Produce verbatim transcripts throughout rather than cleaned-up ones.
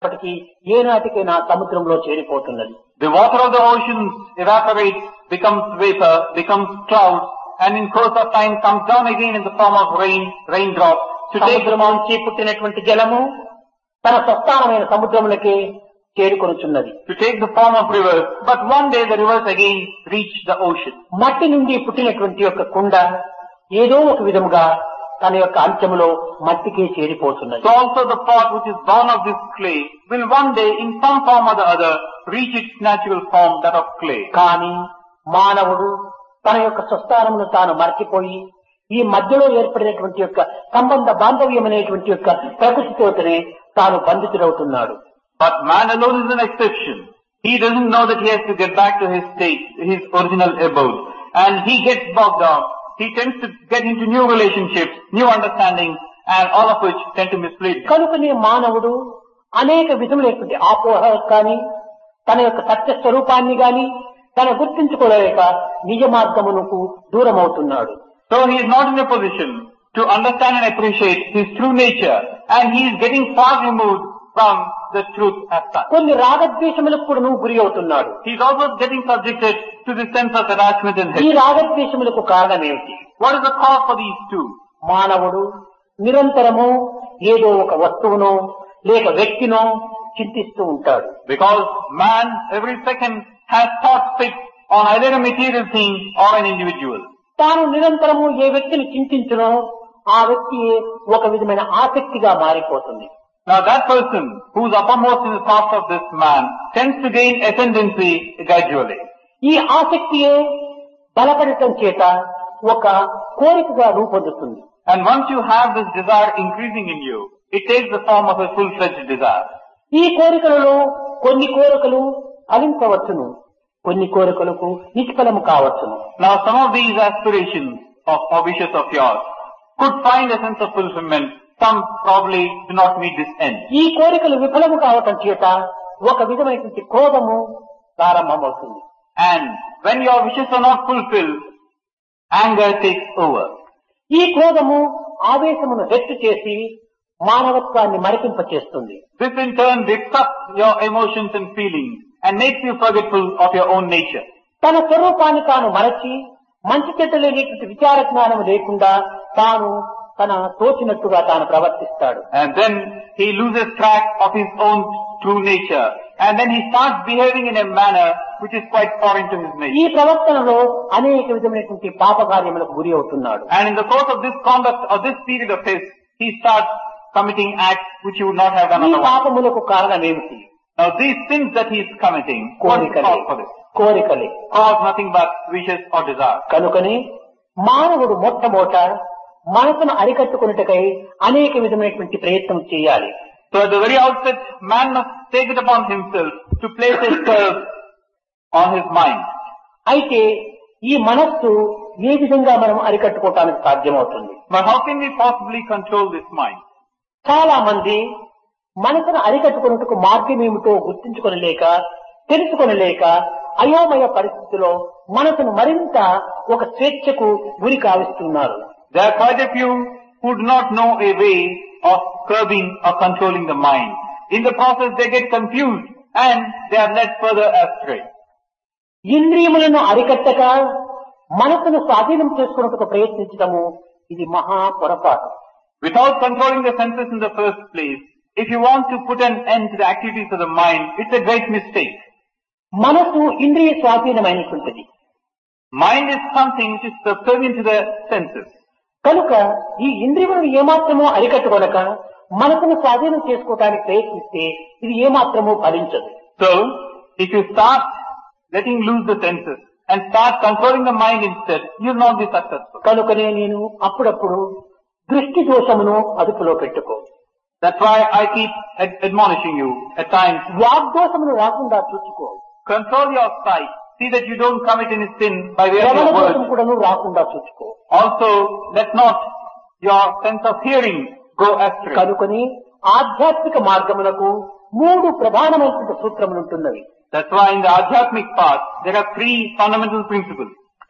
ఇప్పటికీ ఏనాటికైనా సముద్రంలో చేరిపోతున్నది. The water of the oceans evaporates, becomes vapor, becomes clouds, and in course of time comes down again in the form of rain, raindrops. To take సముద్రం నుంచి పుట్టినటువంటి జలము తన స్వస్థానమైన సముద్రములకే చేరుకొనుచున్నది. To take the form of rivers, but one day the rivers again reach the ocean. మట్టి నుండి పుట్టినటువంటి యొక్క కుండ ఏదో ఒక విధముగా తన యొక్క అంత్యములో మట్టికే చేరిపోతున్నది. So also the pot which is born of this clay will one day in some form or the other reach its natural form, that of clay. కానీ మానవుడు తన యొక్క స్వస్థానమును తాను మర్చిపోయి ఈ మధ్యలో ఏర్పడినటువంటి యొక్క సంబంధ బాంధవ్యం అనేటువంటి యొక్క ప్రకృతితోనే తాను బంధితుడవుతున్నాడు. But man alone is an exception. He doesn't know that he has to get back to his state, his original abode. And he gets bogged down. He tends to get into new relationships, new understandings, and all of which tend to mislead him. కనుకనే మానవుడు అనేక విధములైనటువంటి ఆపోహ కానీ తన యొక్క సత్య స్వరూపాన్ని గాని తన గుర్తించుకోలేక నిజ మార్గమునకు దూరం అవుతున్నాడు. So he is not in a position to understand and appreciate his true nature, and he is getting far removed from the truth as such. కొన్ని రాగద్వేషములకు కూడా నువ్వు గురి అవుతున్నాడు. He is also getting subjected to the sense of attachment and ఈ hatred. రాగద్వేషములకు కారణం ఏమిటి? What is the cause for these two? మానవుడు నిరంతరము ఏదో ఒక వస్తువునో లేక వ్యక్తినో చింతిస్తూ ఉంటాడు. Because man every second has thoughts fixed on either a material thing or an individual. తాను నిరంతరము ఏ వ్యక్తిని చింతించునో ఆ వ్యక్తి ఒక విధమైన ఆసక్తిగా మారిపోతుంది. Now that person who is uppermost in the thoughts of this man tends to gain ascendancy gradually. ఈ ఆసక్తియే బలపడటం చేత ఒక కోరికగా రూపొందుతుంది. And once you have this desire increasing in you, it takes the form of a full-fledged desire. ఈ కోరికలలో కొన్ని కోరికలు ఫలించవచ్చును, కొన్ని కోరికలకు నిష్ఫలము కావచ్చును. Now some of these aspirations of or wishes of yours could find a sense of fulfillment. Some probably do not meet this end. ఈ కోరికలు విఫలము కావటం చేత ఒక విధమైనటువంటి క్రోధము ప్రారంభమవుతుంది. And when your wishes are not fulfilled, anger takes over. ఈ క్రోధము ఆవేశమును హెచ్చు చేసి మానవత్వాన్ని మరిపింపచేస్తుంది. This in turn lifts up your emotions and feelings and makes you forgetful of your own nature. తన స్వరూపాన్ని తాను మరచి మంచి చెడ్డలేనటువంటి విచార జ్ఞానం లేకుండా తాను తన తోచినట్టుగా తాను ప్రవర్తిస్తాడు. And then he loses track of his own true nature. And then he starts behaving in a manner which is quite foreign to his ఈ nature. ప్రవర్తనలో అనేక విధమైనటువంటి పాప కార్యములకు గురి అవుతున్నాడు. And in the course of this conduct or this period of his, he starts committing acts which he would not have done ఈ otherwise. పాపములకు కారణం ఏమిటి? Now these sins that he is committing, what is the కోరికలే cause for this? కోరికలే Cause nothing but wishes or desire. కనుకని మానవుడు మొట్టమొదట మనసును అరికట్టుకున్నట్టుకై అనేక విధమైనటువంటి ప్రయత్నం చేయాలి. So at the very outset, man must take it upon himself to place a curb on his mind. అయితే ఈ మనస్సు ఏ విధంగా మనం అరికట్టుకోవటానికి సాధ్యమవుతుంది? But how can we possibly control this mind? చాలా మంది మనసును అరికట్టుకున్నట్టుకు మార్గం ఏమిటో గుర్తించుకొనలేక తెలుసుకొనలేక అయోమయ పరిస్థితిలో మనసును మరింత ఒక స్వేచ్ఛకు గురి కావిస్తున్నారు. There are quite a few who do not know a way of curbing or controlling the mind. In the process they get confused and they are led further astray. ఇంద్రియములను అరికట్టక మనసును స్వాధీనం చేసుకున్నట్టుకు ప్రయత్నించడము ఇది మహా పొరపాటు. Without controlling the senses in the first place, if you want to put an end to the activities of the mind, it's a great mistake. మనసు ఇంద్రియ స్వాధీనమైనటువంటిది. Mind is something which is subservient to the senses. కనుక ఈ ఇంద్రియములను ఏమాత్రమూ అరికట్టుకొనక మనసును స్వాధీనం చేసుకోవడానికి ప్రయత్నిస్తే ఇది ఏమాత్రమూ ఫలించదు. So, if you start letting loose the senses and start controlling the mind instead, you will not be successful. కనుకనే నేను అప్పుడప్పుడు దృష్టి దోషమును అదుపులో పెట్టుకో. That's why I keep ad- admonishing you at times. వాగ్దోషమును రాకుండా చూసుకో. Control your sight. See that you don't commit any sin by way of శ్రవణ your దోషం words. కూడా రాకుండా చూసుకో. Also, let not your sense of hearing go astray. కనుకొని ఆధ్యాత్మిక మార్గములకు మూడు ప్రధానమైనటువంటి సూత్రములు ఉంటున్నవి. That's why in the Adhyatmic path, there are three fundamental principles.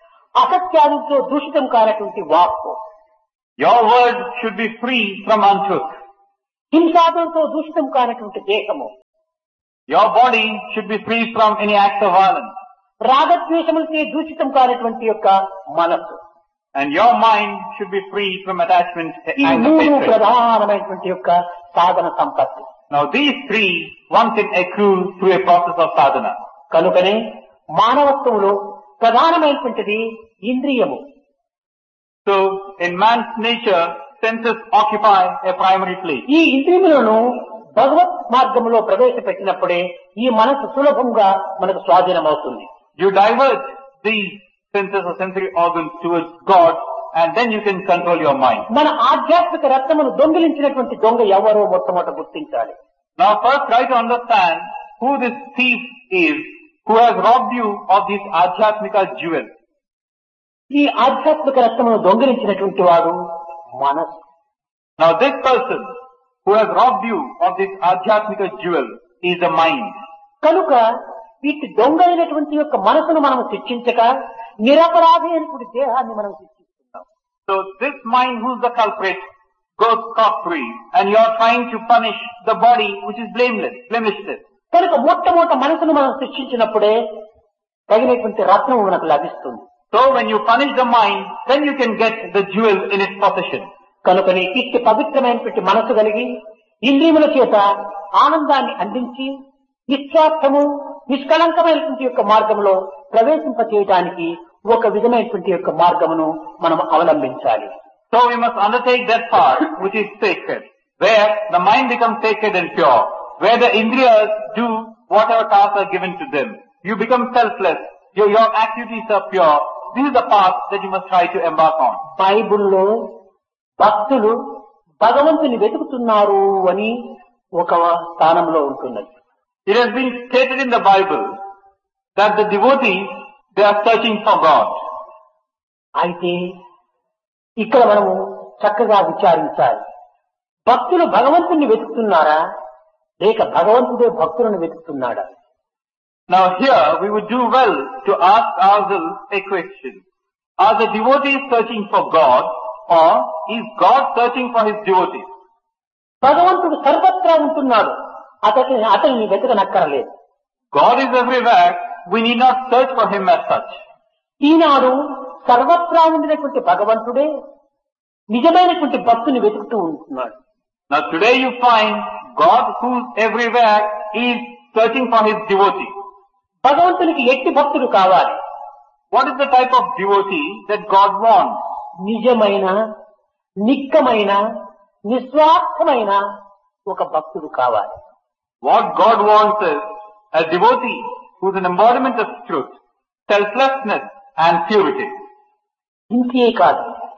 అసత్యాలతో దూషితం కానటువంటి వాక్కు, Your word should be free from untruth. హింసాదులతో దూషితం కానటువంటి దేహము, Your body should be free from any act of violence. రాగద్వేషములచే దూషితం కానటువంటి యొక్క మనస్సు. And your mind should be free from attachment, ఈ anger, మూడు hatred. ప్రధానమైనటువంటి యొక్క సాధన సంపత్తి. Now these three, one can accrue through a process of sadhana. కనుకనే మానవత్వంలో ప్రధానమైనటువంటిది ఇంద్రియము. So in man's nature, senses occupy a primary place. ఈ ఇంద్రియములను భగవత్ మార్గంలో ప్రవేశపెట్టినప్పుడే ఈ మనసు సులభంగా మనకు స్వాధీనం అవుతుంది. You divert these senses or sensory organs towards God, and then you can control your mind. మన ఆధ్యాత్మిక రత్నమును దొంగిలించినటువంటి దొంగ ఎవరో మొట్టమొదట గుర్తించాలి. Now first try to understand who this thief is, who has robbed you of this Adhyatmika jewel. ఈ ఆధ్యాత్మిక రత్నమును దొంగిలించినటువంటి వాడు మనసు. Now this person who has robbed you of this Adhyatmika jewel is the mind. కనుక వీటి దొంగ అయినటువంటి యొక్క మనసును మనం శిక్షించక నిరపరాధి అయినటువంటి దేహాన్ని మనం శిక్షిస్తున్నాం. So this mind who is the culprit goes scot-free, and you are trying to punish the body which is blameless, blemishless. కనుక మొట్టమొదట మనసును మనం శిక్షించినప్పుడే తగినటువంటి రత్నము మనకు లభిస్తుంది. So when you punish the mind, then you can get the jewel in its possession. కనుకనే ఇట్టి పవిత్రమైనటువంటి మనసు కలిగి ఇంద్రియముల చేత ఆనందాన్ని అందించి నిస్వార్థము నిష్కళంకమైనటువంటి యొక్క మార్గంలో ప్రవేశింపచేయడానికి ఒక విధమైనటువంటి యొక్క మార్గమును మనం అవలంబించాలి. So we must undertake that part which is sacred, where the mind becomes sacred and pure, where the indriyas do whatever tasks are given to them. You become selfless, your, your activities are pure. This is the path that you must try to embark on. బైబిల్లో భక్తులు భగవంతుని వెతుకుతున్నారు అని ఒక స్థానంలో ఉంటున్నది. It has been stated in the Bible that the devotees, they are searching for God. అయితే ఇక్కడ మనము చక్కగా విచారించాలి. భక్తులు భగవంతుని వెతుకుతున్నారా లేక భగవంతుడే భక్తులను వెతుకుతున్నాడా? Now here we would do well to ask ourselves a question. Are the devotees searching for God, or is God searching for his devotees? భగవంతుడు సర్వత్రా ఉంటున్నాడు, అతని అతన్ని వెతకనక్కరలేదు. God is everywhere, we need not search for him as such. ఈనాడు సర్వత్రా ఉండినటువంటి భగవంతుడే నిజమైనటువంటి భక్తుని వెతుకుతూ ఉంటున్నాడు. Now today you find God who is everywhere is searching for his devotee. భగవంతునికి ఎట్టి భక్తుడు కావాలి? What is the type of devotee that God wants? నిజమైన నిక్కమైన నిస్వార్థమైన ఒక భక్తుడు కావాలి. What God wants is a devotee who is an embodiment of truth, selflessness and purity. ఇంతే కాదు,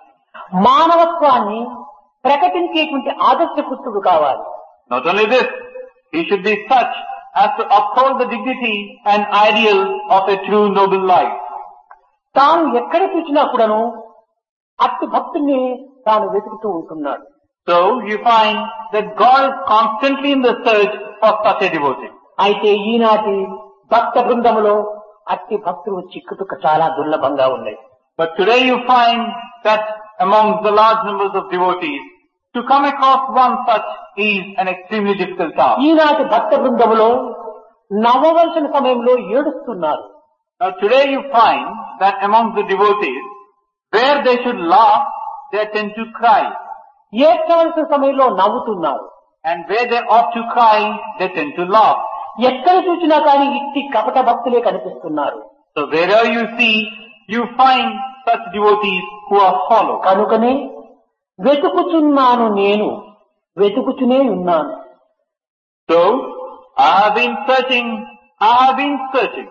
మానవత్వాన్ని ప్రకటించేటువంటి ఆదర్శ పుత్రుడు కావాలి. Not only this, he should be such as to uphold the dignity and ideal of a true noble life. తాను ఎక్కడ చూసినా కూడాను అట్టి భక్తుల్ని తాను వెతుకుతూ ఉంటున్నాడు. So you find that God is constantly in the search for such a devotee. అయితే ఈనాటి భక్త బృందములో అట్టి భక్తులు చిక్కుతుక చాలా దుర్లభంగా ఉన్నాయి. But today you find that among the large numbers of devotees, to come across one such is an extremely difficult task. ఈనాటి భక్త బృందములో నవ్వవలసిన సమయంలో ఏడుస్తున్నారు. Now today you find that among the devotees, where they should laugh, they tend to cry. ఏడ్చవలసిన సమయంలో నవ్వుతున్నారు. And where they ought to cry, they tend to laugh. ఎక్కడ చూసినా కానీ ఇట్టి కపట భక్తులే కనిపిస్తున్నారు. So wherever you see, you find such devotees who are hollow. కనుకనే వెతుకుచున్నాను, నేను వెతుకుచునే ఉన్నాను. So I have been searching, I have been searching.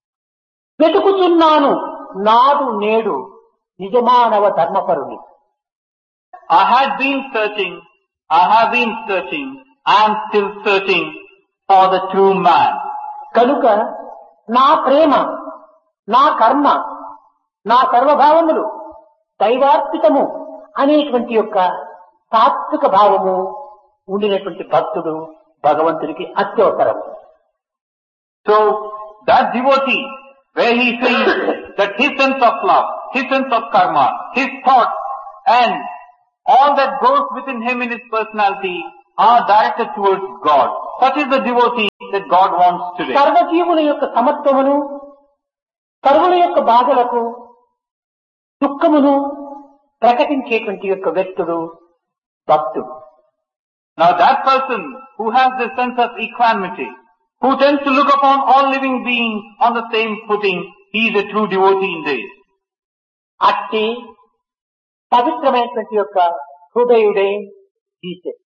వెతుకుచున్నాను నాడు నేడు నిజమానవ ధర్మపరుని. I had been searching, I have been searching, I am still searching for the true man. కనుక నా ప్రేమ, నా కర్మ, నా సర్వభావములు దైవార్పితము అనేటువంటి యొక్క తాత్విక భావము ఉండినటువంటి భక్తుడు భగవంతునికి అత్యవసరం. So that devotee, where he feels that his sense of love, his sense of karma, his thoughts and all that goes within him in his personality are directed towards God. Such is the devotee that God wants today. సర్వజీవుల యొక్క సమత్వమును, సర్వుల యొక్క బాధలకు దుఃఖమును ప్రకటించేటువంటి యొక్క వ్యక్తుడు భక్తుడు. Now that person who has this sense of equanimity, who tends to look upon all living beings on the same footing, he is a true devotee indeed. అట్టి పవిత్రమైనటువంటి యొక్క హృదయుడే Jesus.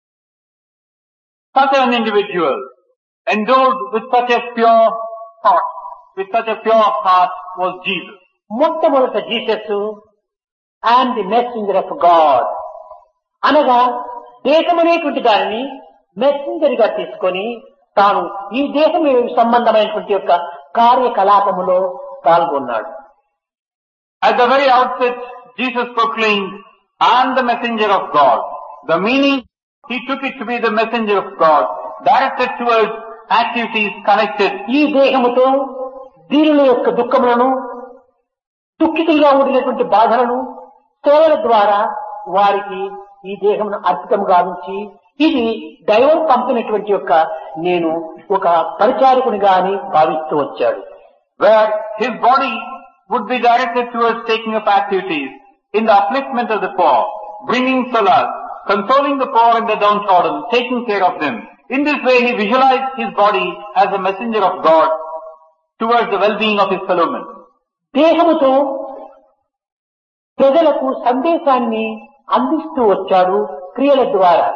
Such an individual, endowed with such a pure thought, with such a pure heart, was Jesus. మొట్టమొదట Jesus and the messenger of God అనగా దేశమనేటువంటి దానిని messenger గా తీసుకొని తాను ఈ దేశం సంబంధమైనటువంటి యొక్క కార్యకలాపములో పాల్గొన్నాడు. At the very outset, Jesus proclaimed, I am the messenger of God. The meaning, he took it to be the messenger of God, directed towards activities connected. ఈ దేహముతో దీనుల యొక్క దుఃఖములను, దుఃఖితులుగా ఉండినటువంటి బాధలను సేవల ద్వారా వారికి ఈ దేహమును అర్పితం గావించి, ఇది దైవం పంపినటువంటి యొక్క నేను ఒక పరిచారకునిగా అని భావిస్తూ వచ్చాడు. Where his body would be directed towards taking up activities in the upliftment of the poor, bringing solace, consoling the poor and the downtrodden, taking care of them. In this way he visualized his body as a messenger of God towards the well-being of his fellow men. దేహముతో ప్రజలకు సందేశాన్ని అందిస్తూ వచ్చాడు క్రియల ద్వారా.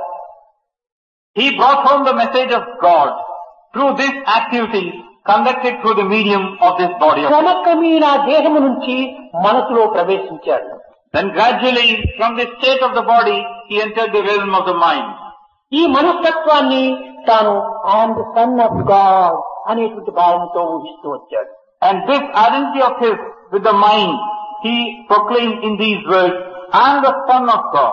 He brought home the message of God through this activity conducted through the medium of this body. క్రమక్రమేణా దేహము నుంచి మనసులో ప్రవేశించాడు. Then gradually from the state of the body he entered the realm of the mind. ఈ మనస్తత్వాన్ని తాను I'm the son of God అనేటువంటి భావంతో ఊహిస్తూ వచ్చాడు. And this identity of his with the mind he proclaimed in these words, I am the son of God.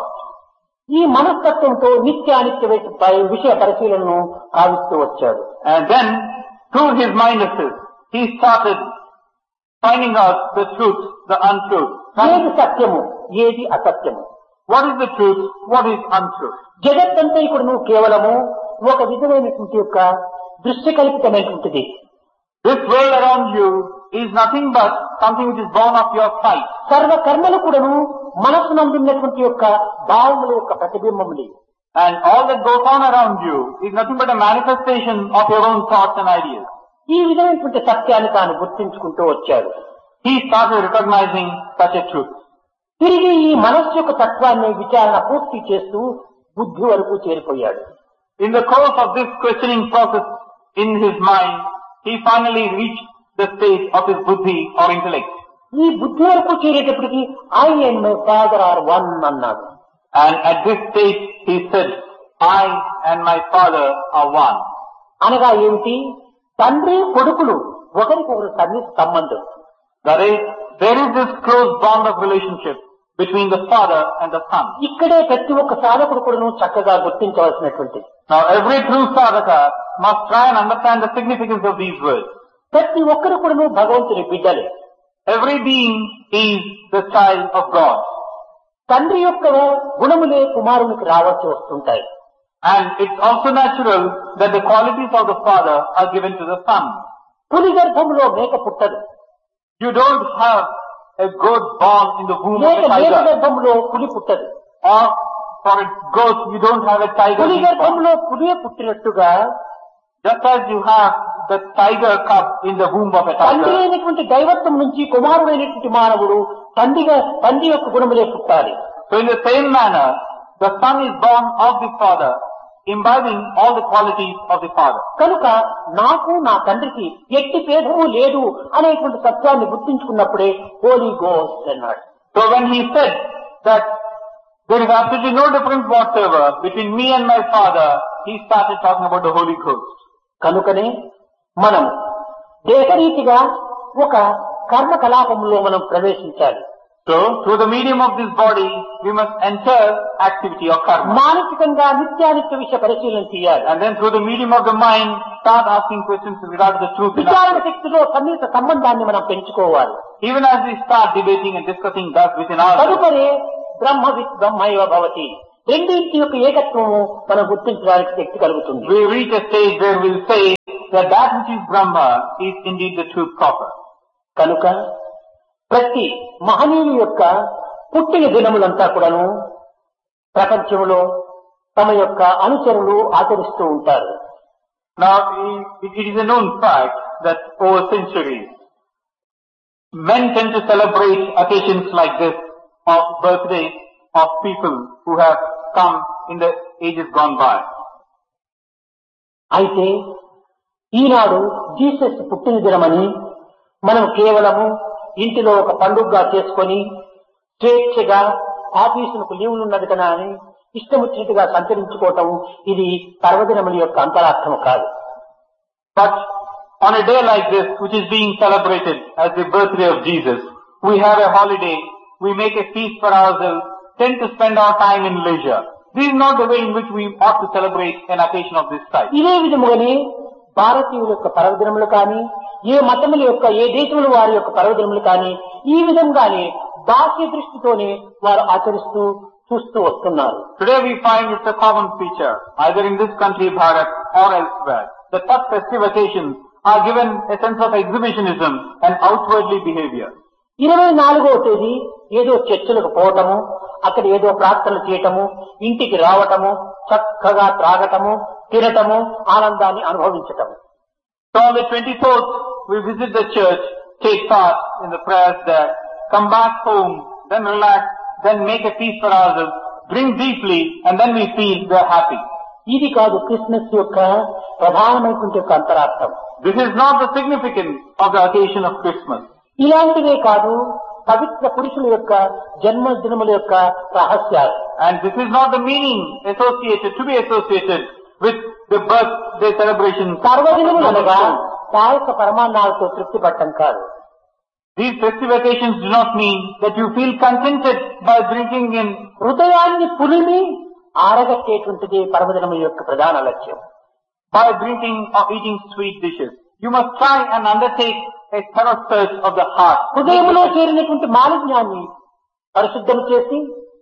ఈ మనస్తత్వంతో నిత్యానిత్య విషయ పరిశీలనను కావిస్తూ వచ్చాడు. And then through his mindnesses he started finding out the truth, the untruth. ఏది సత్యము, ఏది అసత్యము, what is the truth, what is untruth. జగత్తంతా ఇప్పుడు నువ్వు కేవలము ఒక విధమైనటువంటి యొక్క దృశ్యకల్పితమైనటువంటిది. This world around you is nothing but something which is born of your sight. సర్వ కర్మలు కూడాను మనస్సు నందున్నటువంటి యొక్క భావముల యొక్క ప్రతిబింబములు. And all that goes on around you is nothing but a manifestation of your own thoughts and ideas. ఈ విధమైనటువంటి సత్యాన్ని తాను గుర్తించుకుంటూ వచ్చాడు. He started recognizing such a truth. తిరిగి ఈ మనస్సు యొక్క తత్వాన్ని విచారణ పూర్తి చేస్తూ బుద్ధి వరకు చేరిపోయాడు. In the course of this questioning process in his mind, he finally reached the state of his buddhi or intellect. ఈ బుద్ధి వరకు చేరేటప్పటికి I and my father are one అన్నాడు. And at this stage he said, I and my father are one. అనగా ఏమిటి? తండ్రి కొడుకులు ఒకరికొకరు సన్నిహిత సంబంధం. That is, there is this close bond of relationship between the father and the son. ఇక్కడే ప్రతి ఒక్క సాధకుడు కూడాను చక్కగా గుర్తించవలసినటువంటి. Now every true sadhaka must try and understand the significance of these words. ప్రతి ఒక్కరు కూడాను భగవంతుని బిడ్డలే. Every being is the child of God. తండ్రి యొక్క గుణములే కుమారునికి రావాల్సి వస్తుంటాయి. And it's also natural that the qualities of the father are given to the son. పులి గర్భంలో మేక పుట్టదు. You don't have a goat born in the womb of మేక a మేక tiger. గర్భంలో పులి పుట్టదు. Or for a goat you don't have a tiger. పులి being born. గర్భంలో పులియే పుట్టినట్టుగా Just as you have the tiger cub in the womb of a తండ్రి tiger. అయినటువంటి దైవత్వం నుంచి కుమారుడైనటువంటి మానవుడు తండ్రిగా తండ్రి యొక్క గుణములే పుట్టాలి. So in the same manner, the son is born of the father, imbibing all the qualities of the father. కనుక నాకు నా తండ్రికి ఎట్టి భేదము లేదు అనేటువంటి సత్యాన్ని గుర్తించుకున్నప్పుడే హోలీ గోస్ట్ అన్నాడు. So when he said that there is absolutely no difference whatsoever between me and my father, he started talking about the Holy Ghost. కనుకనే మనం దేశరీతిగా ఒక కర్మ కలాపంలో మనం ప్రవేశించాలి. So through the medium of this body, we must enter activity or karma. మానసికంగా నిత్యానిత్య విషయ పరిశీలన చేయాలి. And then through the medium of the mind, start asking questions with regard to the truth in విచారణ us. శక్తిలో సన్నిహిత సంబంధాన్ని మనం పెంచుకోవాలి. Even as we start debating and discussing that within ourselves. తదుపరి బ్రహ్మవిత్ బ్రహ్మైవ భవతి. రెండింటి యొక్క ఏకత్వము మనం గుర్తించడానికి శక్తి కలుగుతుంది. We reach a stage where we'll say that that which is Brahma is indeed the true proper. కనుక ప్రతి మహనీయుల యొక్క పుట్టిన దినములంతా కూడాను ప్రపంచంలో తమ యొక్క అనుచరులు ఆచరిస్తూ ఉంటారు. Now, it, it is a known fact that over centuries, men tend to celebrate occasions like this of birthdays of people who have come in the ages gone by. అయితే ఈనాడు జీసస్ పుట్టిన దినమని మనం కేవలము ఇంటిలో ఒక పండుగగా చేసుకొని స్వేచ్ఛగా ఆఫీసులకు లీవులు ఉన్నది కదా అని ఇష్టం వచ్చినట్టుగా సంచరించుకోవటం ఇది పర్వదినముల యొక్క అంతరార్థము కాదు. But on a day like this, which is being celebrated as the birthday of Jesus, we have a holiday, we make a feast for ourselves, tend to spend our time in leisure. This is not the way in which we ought to celebrate an occasion of this type. ఇదే విధముగానే భారతీయుల యొక్క పర్వదినములు కానీ ఏ మతముల యొక్క ఏ దేశముల వారి యొక్క పర్వదినములు కానీ ఈ విధంగానే బాహ్య దృష్టితోనే వారు ఆచరిస్తూ చూస్తూ వస్తున్నారు. Today we find it's a common feature, either in this country, Bharat, or elsewhere, that such festive occasions are given a sense of exhibitionism and outwardly behavior. ఇరవై నాలుగవ తేదీ ఏదో చర్చలకు పోవటము, అక్కడ ఏదో ప్రార్థనలు చేయటము, ఇంటికి రావటము, చక్కగా త్రాగటము, తినటము, ఆనందాన్ని అనుభవించటము. So on the twenty-fourth, we visit the church, take part in the prayers there, come back home, then relax, then make a feast for ourselves, drink deeply, and then we feel we are happy. ఇది కాదు Christmas యొక్క ప్రధానమైనటువంటి యొక్క అంతరార్థం. This is not the significance of the occasion of Christmas. ఇలాంటివే కాదు పవిత్ర పురుషుల యొక్క జన్మదినముల యొక్క రహస్యాలు. And this is not the meaning associated, to be associated with the birthday celebration. పర్వదినములు అనగా పాయస పరమాన్నాలతో తృప్తి పట్టం కాదు. These festive occasions do not mean that you feel contented by drinking in. హృదయాన్ని పులిమి ఆరగట్టేటువంటిది పర్వదినముల యొక్క ప్రధాన లక్ష్యం. By drinking or eating sweet dishes, you must try and undertake a thorough search of the heart. హృదయంలో చేరినటువంటి మాలిన్యాన్ని పరిశుద్ధం చేసి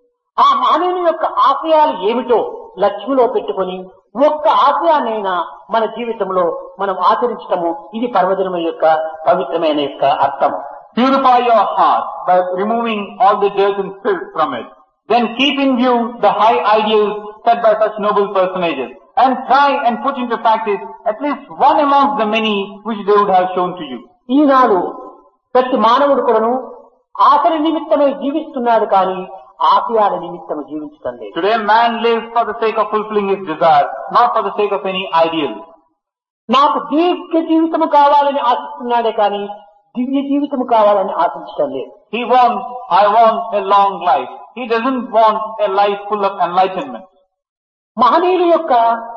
ఆ మానవుని యొక్క ఆశయాలు ఏమిటో లక్ష్యంలో పెట్టుకొని ఒక్క ఆశయాన్నైనా మన జీవితంలో మనం ఆచరించటము ఇది పర్వదినం యొక్క పవిత్రమైన యొక్క అర్థం. Purify your heart by removing all the dirt and filth from it. Then keep in view the high ideals set by such noble personages and try and put into practice at least one amongst the many which they would have shown to you. ఈనాడు ప్రతి మానవుడు కూడాను ఆశల నిమిత్తమై జీవిస్తున్నాడు కానీ ఆశయాల నిమిత్తము జీవించటం లేదు. Today man lives for the sake of fulfilling his desire, not for the sake of any ideal. నాకు దీర్ఘ జీవితము కావాలని ఆశిస్తున్నాడే కానీ దివ్య జీవితము కావాలని ఆశించటం లేదు. He wants, I want a long life. He doesn't want a life full of enlightenment. మహనీయుల యొక్క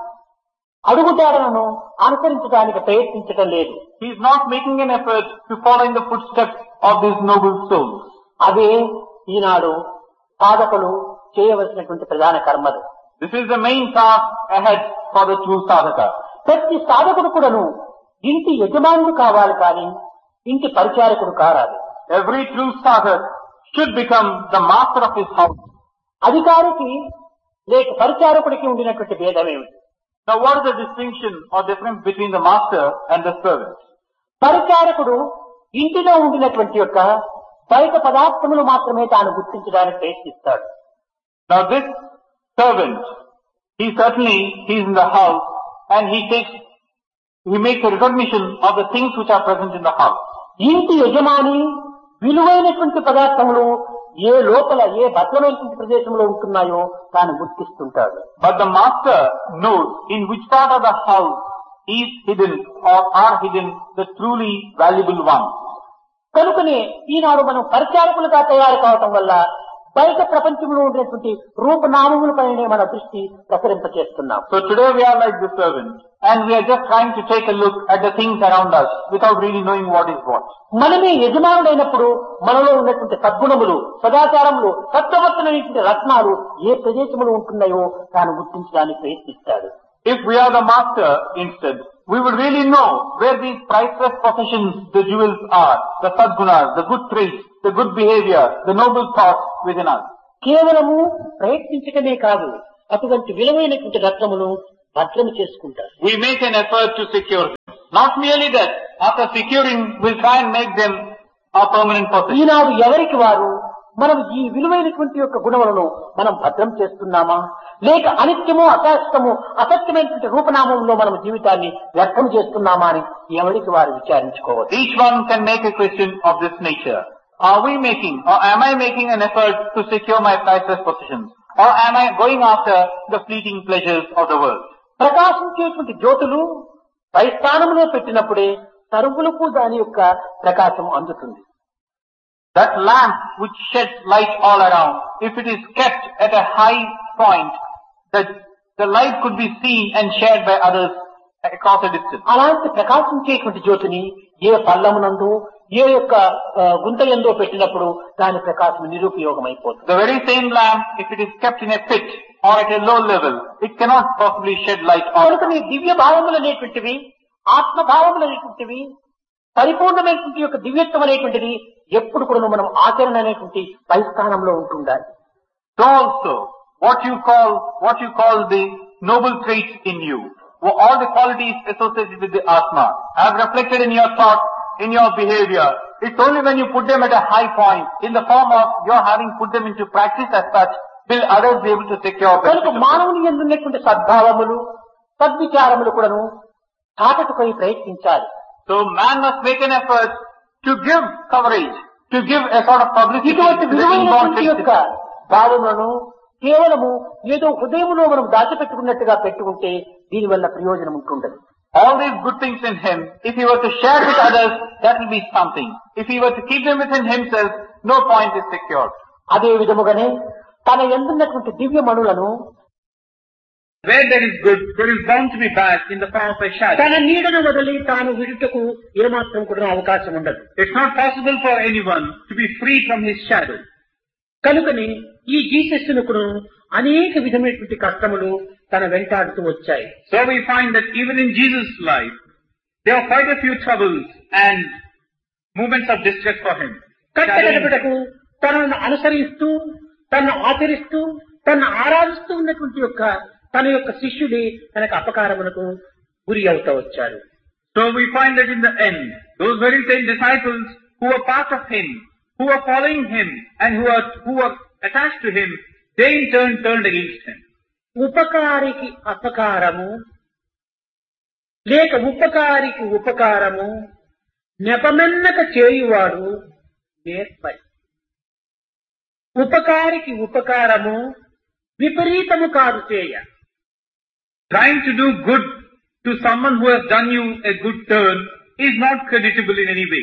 అడుగుదారులను అనుసరించడానికి ప్రయత్నించటం లేదు. He is not making an effort to follow in the footsteps of these noble souls. అదే ఈనాడు సాధకులు చేయవలసినటువంటి ప్రధాన కర్మలు. This is the main task ahead for the true sadhaka. ప్రతి సాధకుడు కూడాను ఇంటి యజమానుడు కావాలి కానీ ఇంటి పరిచారకుడు కారాలి. Every true sadhak should become the master of his house. అధికారికి లేక పరిచారకుడికి ఉండినటువంటి భేదం ఏమిటి? Now what is the distinction or difference between the master and the servant? పరిచారకుడు ఇంటిలో ఉండినటువంటి యొక్క బయట పదార్థములు మాత్రమే తాను గుర్తించడానికి ప్రయత్నిస్తాడు. Now this servant, he certainly, he is in the house and he takes, he makes a recognition of the things which are present in the house. ఇంటి యజమాని విలువైనటువంటి పదార్థములు ఏ లోపల ఏ భద్రమైనటువంటి ప్రదేశంలో ఉంటున్నాయో తాను గుర్తిస్తుంటాడు. But the master knows in which part of the house is hidden or are hidden the truly valuable ones. కనుకనే ఈనాడు మనం పరిచారకులుగా తయారు కావటం వల్ల బయట ప్రపంచంలో ఉండేటువంటి రూపనామములపైనే మన దృష్టి ప్రసరింపచేస్తున్నాం. So today we are like the servant and we are just trying to take a look at the things around us without really knowing what is what. మనమే యజమానుడైనప్పుడు మనలో ఉన్నటువంటి సద్గుణములు, సదాచారములు, సత్వవర్తనైనటువంటి రత్నాలు ఏ ప్రదేశంలో ఉంటున్నాయో తాను గుర్తించడానికి ప్రయత్నిస్తాడు. If we are the master instead, we would really know where these priceless possessions, the jewels are, the sadgunas, the good traits, the good behavior, the noble thoughts within us. కేవలము ప్రయత్నించటమే కాదు, అటువంటి విలువైనటువంటి రత్నమును భద్రం చేసుకుంటారు. We make an effort to secure them. Not merely that, after securing, we'll try and make them our permanent possession. ఈనాడు ఎవరికి వారు మనం ఈ విలువైనటువంటి యొక్క గుణములను మనం భద్రం చేస్తున్నామా, లేక అనిత్యము అశాశ్వతము అసత్యమైనటువంటి రూపనామంలో మనం జీవితాన్ని వ్యర్థం చేస్తున్నామా అని ఎవరికి వారు విచారించుకోవచ్చు. Each one can make a question of this nature. Are we making, or am I making an effort to secure my priceless possessions? Or am I going after the fleeting pleasures of the world? ప్రకాశించేటువంటి జ్యోతులు పై స్థానంలో పెట్టినప్పుడే సర్వులకు దాని యొక్క ప్రకాశం అందుతుంది. That lamp which sheds light all around, if it is kept at a high point, that the light could be seen and shared by others across a distance. అలాంటి ప్రకాశించేటువంటి జ్యోతిని ఏ పల్లమునందు ఏ యొక్క గుంతయందో పెట్టినప్పుడు దాని ప్రకాశం నిరుపయోగమైపోతుంది. The very same lamp, if it is kept in a pit or at a low level, it cannot possibly shed light on. కనుక దివ్య భావములు అనేటువంటివి, ఆత్మభావములు అనేటువంటివి, పరిపూర్ణమైనటువంటి యొక్క దివ్యత్వం అనేటువంటిది ఎప్పుడు కూడా మనం ఆచరణ అనేటువంటి పరిస్థానంలో ఉంటుండాలి. So also, what you call, what you call the noble traits in you, all the qualities associated with the Atma, have reflected in your thought, in your behavior. It's only when you put them at a high point, in the form of your having put them into practice as such, will others be able to secure benefit. కనుక మానవుని యందు ఉన్నటువంటి సద్భావములు, సద్విచారములు కూడాను చాటకుపై ప్రయత్నించాలి. So man must make an effort to give coverage, to give a sort of publicity. ఇటువంటి విలువైనటువంటి యొక్క భావములను కేవలము ఏదో హృదయంలో మనం దాచిపెట్టుకున్నట్టుగా పెట్టుకుంటే దీనివల్ల ప్రయోజనం ఉంటుండదు. All these good things in him, if he were to share with others, that will be something. If he were to keep them within himself, no point is secured. అదే విధముగానే తన యందున్నటువంటి దివ్యమణులను where there is good, there is bound to be bad in the form of a shadow. తన నీడను వదిలి తాను విడుటకు ఏమాత్రం కూడా అవకాశం ఉండదు. It's not possible for anyone to be free from his shadow. కనుకని ఈ జీసస్ను కూడా అనేక విధమైనటువంటి కష్టములు తన వెంటాడుతూ వచ్చాయి. So we find that even in Jesus' life, there are quite a few troubles and movements of distress for him. కట్టగడపటకు తనను అనుసరిస్తూ, తనను ఆచరిస్తూ, తనను ఆరాధిస్తూ ఉన్నటువంటి యొక్క తన యొక్క శిష్యుడి తనకు అపకారములకు గురి అవుతూ వచ్చారు. So we find that in the end, those very same disciples who were part of him, who were following him and who were, who were attached to him, they in turn turned against him. ఉపకారికి అపకారము లేక ఉపకారికి ఉపకారము నెపమెన్నక చేయువాడు నేర్పరి. ఉపకారికి ఉపకారము విపరీతము కాదు చేయ. Trying to do good to someone who has done you a good turn is not creditable in any way.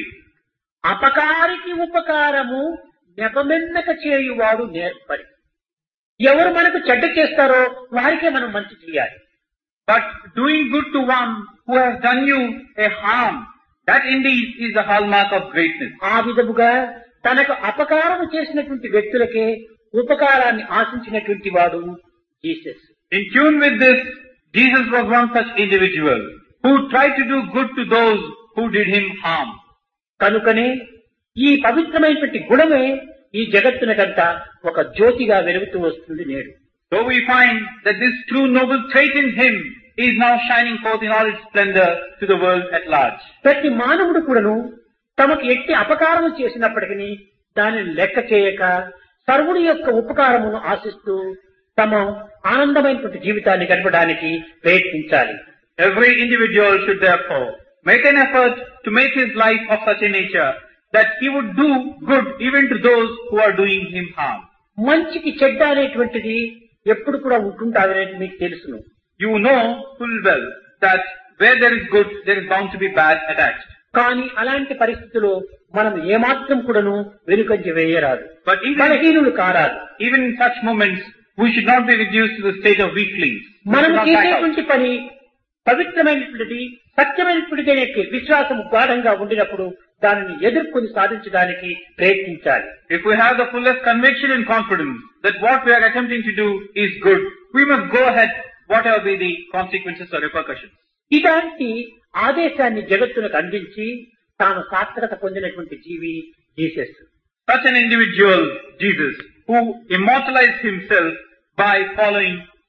అపకారికి ఉపకారము నెపమెన్నక చేయువాడు నేర్పరి. ఎవరు మనకు చెడ్డ చేస్తారో వారికే మనం మంచి చేయాలి. But doing good to one who has done you a harm, that indeed is the hallmark of greatness. ఆ విధముగా తనకు అపకారం చేసినటువంటి వ్యక్తులకే ఉపకారాన్ని ఆశించినటువంటి వాడు Jesus. In tune with this, Jesus was one such individual who tried to do good to those who did him harm. కనుకనే ఈ పవిత్రమైనటువంటి గుణమే ఈ జగత్తునకంతా ఒక జ్యోతిగా వెలుగుతూ వస్తుంది నేడు. So we find that this true noble trait in him is now shining forth in all its splendor to the world at large. ప్రతి మానవుడు కూడాను తమకు ఎట్టి అపకారం చేసినప్పటికీ దానిని లెక్క చేయక సర్వుడి యొక్క ఉపకారమును ఆశిస్తూ తమ ఆనందమైనటువంటి జీవితాన్ని గడపడానికి ప్రయత్నించాలి. Every individual should therefore make an effort to make his life of such a nature that he would do good even to those who are doing him harm. మంచికి చెడ్డ అనేటువంటిది ఎప్పుడు కూడా ఉంటుంటాదనేది మీకు తెలుసును. You know full well that where there is good, there is bound to be bad attached. కానీ అలాంటి పరిస్థితుల్లో మనం ఏమాత్రం కూడాను వెనుకంజ వేయరాదు. But even, బలహీనులు కారాదు. even in such moments, we should not be reduced to the state of weaklings. మనం చేసేటువంటి పని పవిత్రమైనటువంటిది, సత్యమైనటువంటిది అనే విశ్వాసం గాఢంగా ఉండినప్పుడు దానిని ఎదుర్కొని సాధించడానికి ప్రయత్నించాలి. If we have the fullest conviction and confidence that what we are attempting to do is good, we must go ahead whatever be the consequences or repercussions. ఇలాంటి ఆదేశాన్ని జగత్తునకు అందించి తాను సార్థకత పొందినటువంటి జీవి Jesus. Such an individual, Jesus, who immortalized himself by following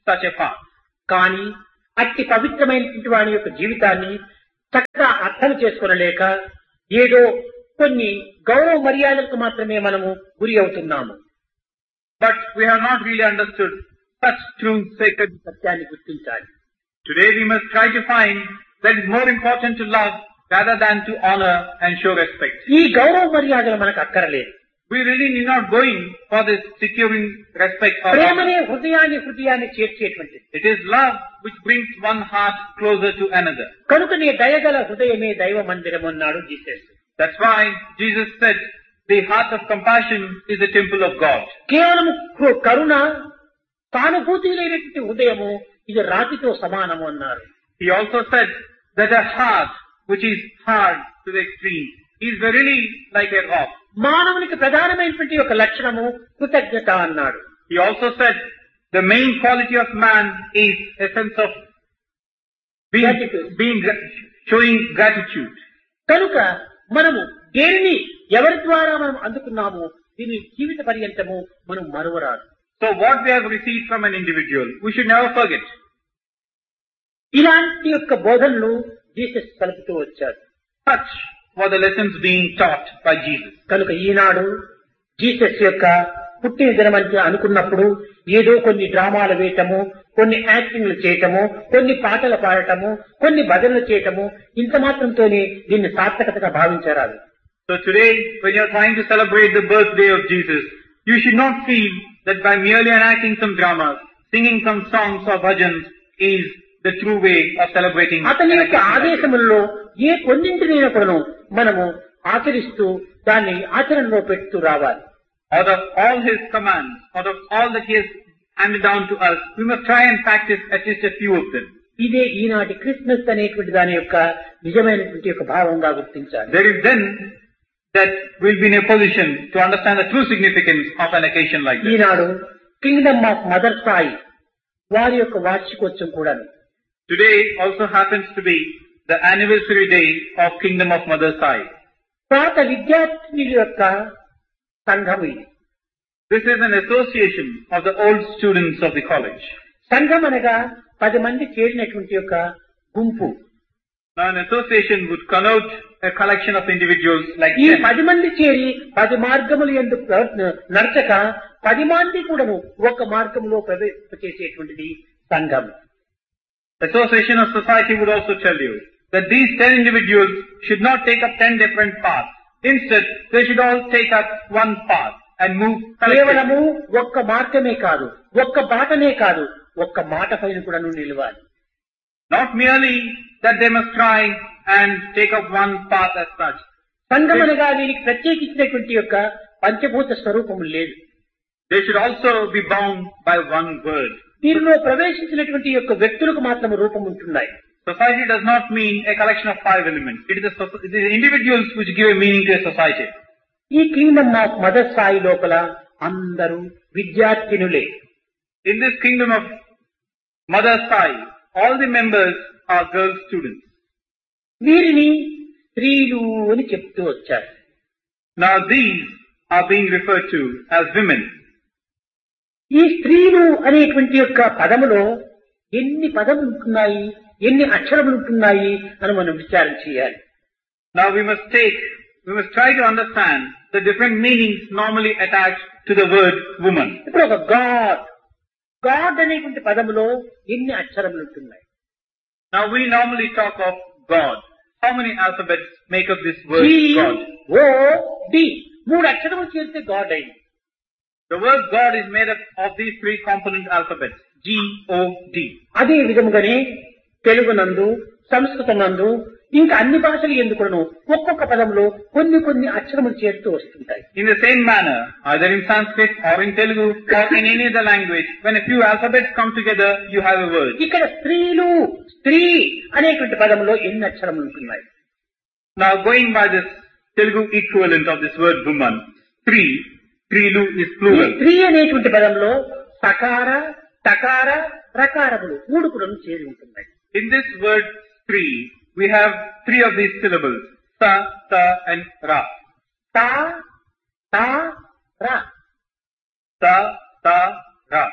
such a path. కానీ అట్టి పవిత్రమైనటువంటి వాని యొక్క జీవితాన్ని చక్కగా అర్థం చేసుకొనలేక ఏదో కొన్ని గౌరవ మర్యాదలకు మాత్రమే మనము గురి అవుతున్నాము. But we have not really understood such true sacred సత్యాన్ని గుర్తించాలి. Today we must try to find that it's more important to love rather than to honor and show respect. ఈ గౌరవ మర్యాదలు మనకు అక్కరలేదు. We really need not going for this securing respect or honor. ప్రేమనే హృదయాన్ని హృదయాన్ని చేర్చేటువంటిది. It is love which brings one heart closer to another. కనుకనే దయగల హృదయమే దైవ మందిరం అన్నాడు Jesus. That's why Jesus said the heart of compassion is the temple of God. కేవలం కరుణ సానుభూతి లేనటువంటి హృదయము ఇది రాతితో సమానము అన్నారు. He also said that a heart which is hard to the extreme is verily like a rock. మానవునికి ప్రధానమైనటువంటి ఒక లక్షణము కృతజ్ఞత అన్నాడు. He also said the main quality of man is a sense of being, being showing gratitude. కనుక మనము దేనిని ఎవరి ద్వారా మనం అందుకున్నామో దీని జీవిత పర్యంతము మనం మరువరాదు. So what we have received from an individual, we should never forget. ఇలాంటి యొక్క బోధనలు జీసస్ కలుపుతూ వచ్చారు. Such were the lessons being taught by Jesus. కనుక ఈనాడు జీసస్ యొక్క పుట్టిన దినమంటే అనుకున్నప్పుడు ఏదో కొన్ని డ్రామాలు వేయటము, కొన్ని యాక్టింగ్లు చేయటము, కొన్ని పాటలు పాడటము, కొన్ని భజనలు చేయటము ఇంత మాత్రంతోనే దీన్ని సార్థకతగా భావించరాదు. So today, when you are trying to celebrate the birthday of Jesus, you should not feel that by merely enacting some dramas, singing some songs or bhajans is the true way of celebrating. అతని యొక్క ఆదేశములలో ఏ కొన్నింటినైనా కూడాను మనము ఆచరిస్తూ దాన్ని ఆచరణలో పెడుతూ రావాలి. Out of all his commands, out of all that he has handed down to us, we must try and practice at least a few of them. ఇదే ఈనాటి క్రిస్మస్ అనేటువంటి దాని యొక్క నిజమైనటువంటి యొక్క భావంగా గుర్తించాలి. There is then that we'll be in a position to understand the true significance of an occasion like this. Eenadu Kingdom of mother Sai వారి యొక్క వార్షికోత్సవం కూడా Today also happens to be the anniversary day of Kingdom of Mother Sai. పాత విద్యార్థినుల యొక్క సంఘం ఇది. This is an association of the old students of the college. సంఘం అనగా పది మంది చేరినటువంటి యొక్క గుంపు. Now an association would connote a collection of individuals like ఈ ten. పది మంది చేరి పది మార్గములు ఎందుకు నడచక పది మంది కూడాను ఒక మార్గంలో ప్రవేశించేటువంటిది సంఘం. Association of society would also tell you that these ten individuals should not take up ten different paths. Instead, they should all take up one path and move కేవలము collectively. ఒక్క మార్గమే కాదు, ఒక్క బాటనే కాదు, ఒక్క మాట పైన కూడా నిలవాలి. Not merely that they must try and take up one path as such. సంఘం అనగా దీనికి ప్రత్యేకించినటువంటి యొక్క పంచభూత స్వరూపము లేదు. They should also be bound by one word. దీనిలో ప్రవేశించినటువంటి యొక్క వ్యక్తులకు మాత్రం రూపం ఉంటున్నాయి. Society does not mean a collection of five elements. It is the, soci- it is the individuals which give a meaning to a society. ఈ Kingdom of mother Sai లోపల అందరూ విద్యార్థినులే. In this kingdom of Mother Sai, all the members are girl students. వీరిని స్త్రీలు అని చెప్తూ వచ్చారు. Now these are being referred to as women. ఈ స్త్రీలు అనేటువంటి యొక్క పదములో ఎన్ని పదములు ఉంటున్నాయి, ఎన్ని అక్షరములు ఉంటున్నాయి అని మనం విచారణ చేయాలి. Now we must take, we must try to understand the different meanings normally attached to the word woman. ఇప్పుడు ఒక గాడ్, గాడ్ అనేటువంటి పదములో ఎన్ని అక్షరములు ఉంటున్నాయి? Now we normally talk of God. How many alphabets make up this word G God? O D మూడు అక్షరములు చేస్తే God అయింది. The word God is made up of these three component alphabets. G O D. అదే విధముగానే తెలుగు నందు, సంస్కృతం నందు, ఇంకా అన్ని భాషలు ఎందుకును ఒక్కొక్క పదంలో కొన్ని కొన్ని అక్షరములు చేరుతూ వస్తుంటాయి. In the same manner, either in Sanskrit or in Telugu or in any other language, when a few alphabets come together, you have a word. ఇక్కడ స్త్రీలు, స్త్రీ అనేటువంటి పదంలో ఎన్ని అక్షరములు ఉంటున్నాయి? Now going by this Telugu equivalent of this word woman, three, Trilu is ఈ plural. స్త్రీ అనేటువంటి పదంలో సకార, టకార, రకారములు మూడు కూడా చేరి ఉంటున్నాయి. In this word three, we have three of these syllables, sa, ta and ra. తా, తా, రా. Sa, ta, ra.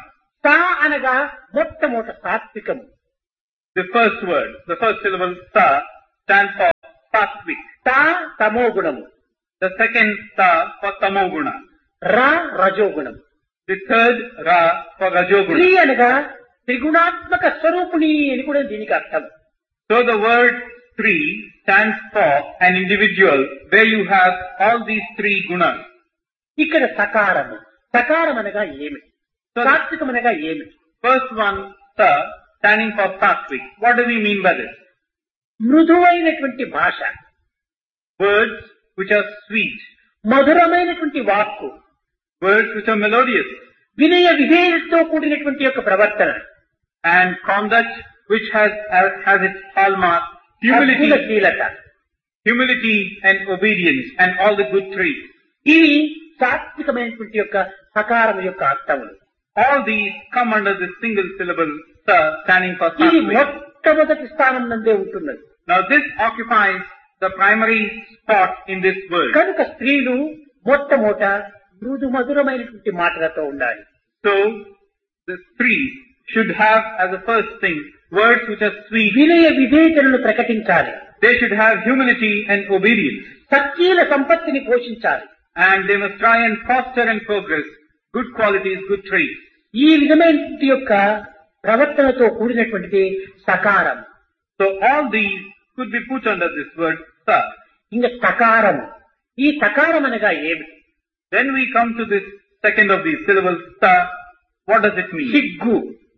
సా అనగా మొట్టమొదట సాత్వికము. The first word, the first syllable sa stands for sattvic. తా తమో గుణము. The second sa for tamoguna. రా రజోగుణం. The third ra for స్త్రీ rajoguna. అనగా త్రిగుణాత్మక స్వరూపిణి అని కూడా దీనికి అర్థం. So the word three stands for an individual where you have all these three gunas. ఇక్కడ సకారము. సకారం అనగా ఏమిటి? సాత్వికం అనగా ఏమిటి? First one, sa, standing for sattvic. What do we mean by this? మృదువైనటువంటి భాష, Words which are sweet, మధురమైనటువంటి వాక్కు, words which are melodious, వినయ విధేయతతో కూడినటువంటి యొక్క ప్రవర్తన, and conduct which has has, has its hallmark, humility, అద్భుతశీలత. humility and obedience, and all the good traits. ఇవి సాత్వికమైనటువంటి యొక్క సకారం యొక్క అర్థములు. All these come under this single syllable sa, standing for ఇది sattvic. మొట్టమొదటి స్థానం నందే ఉంటున్నది. Now this occupies the primary spot in this word. కనుక స్త్రీలు మొట్టమొదట మృదు మధురమైనటువంటి మాటలతో ఉండాలి. So the three should have as a first thing words which are sweet. వినయ విధేయతలను ప్రకటించాలి. They should have humility and obedience. సత్శీల సంపత్తిని పోషించాలి. And they must try and foster and progress good qualities, good traits. ఈ విధమైనటువంటి యొక్క ప్రవర్తనతో కూడినటువంటిది సకారం. So all these could be put under this word sa. ఇంకా సకారం. ఈ సకారం అనగా ఏమిటి? Then we come to this second of these syllables sa. What does it mean? సిగ్గు,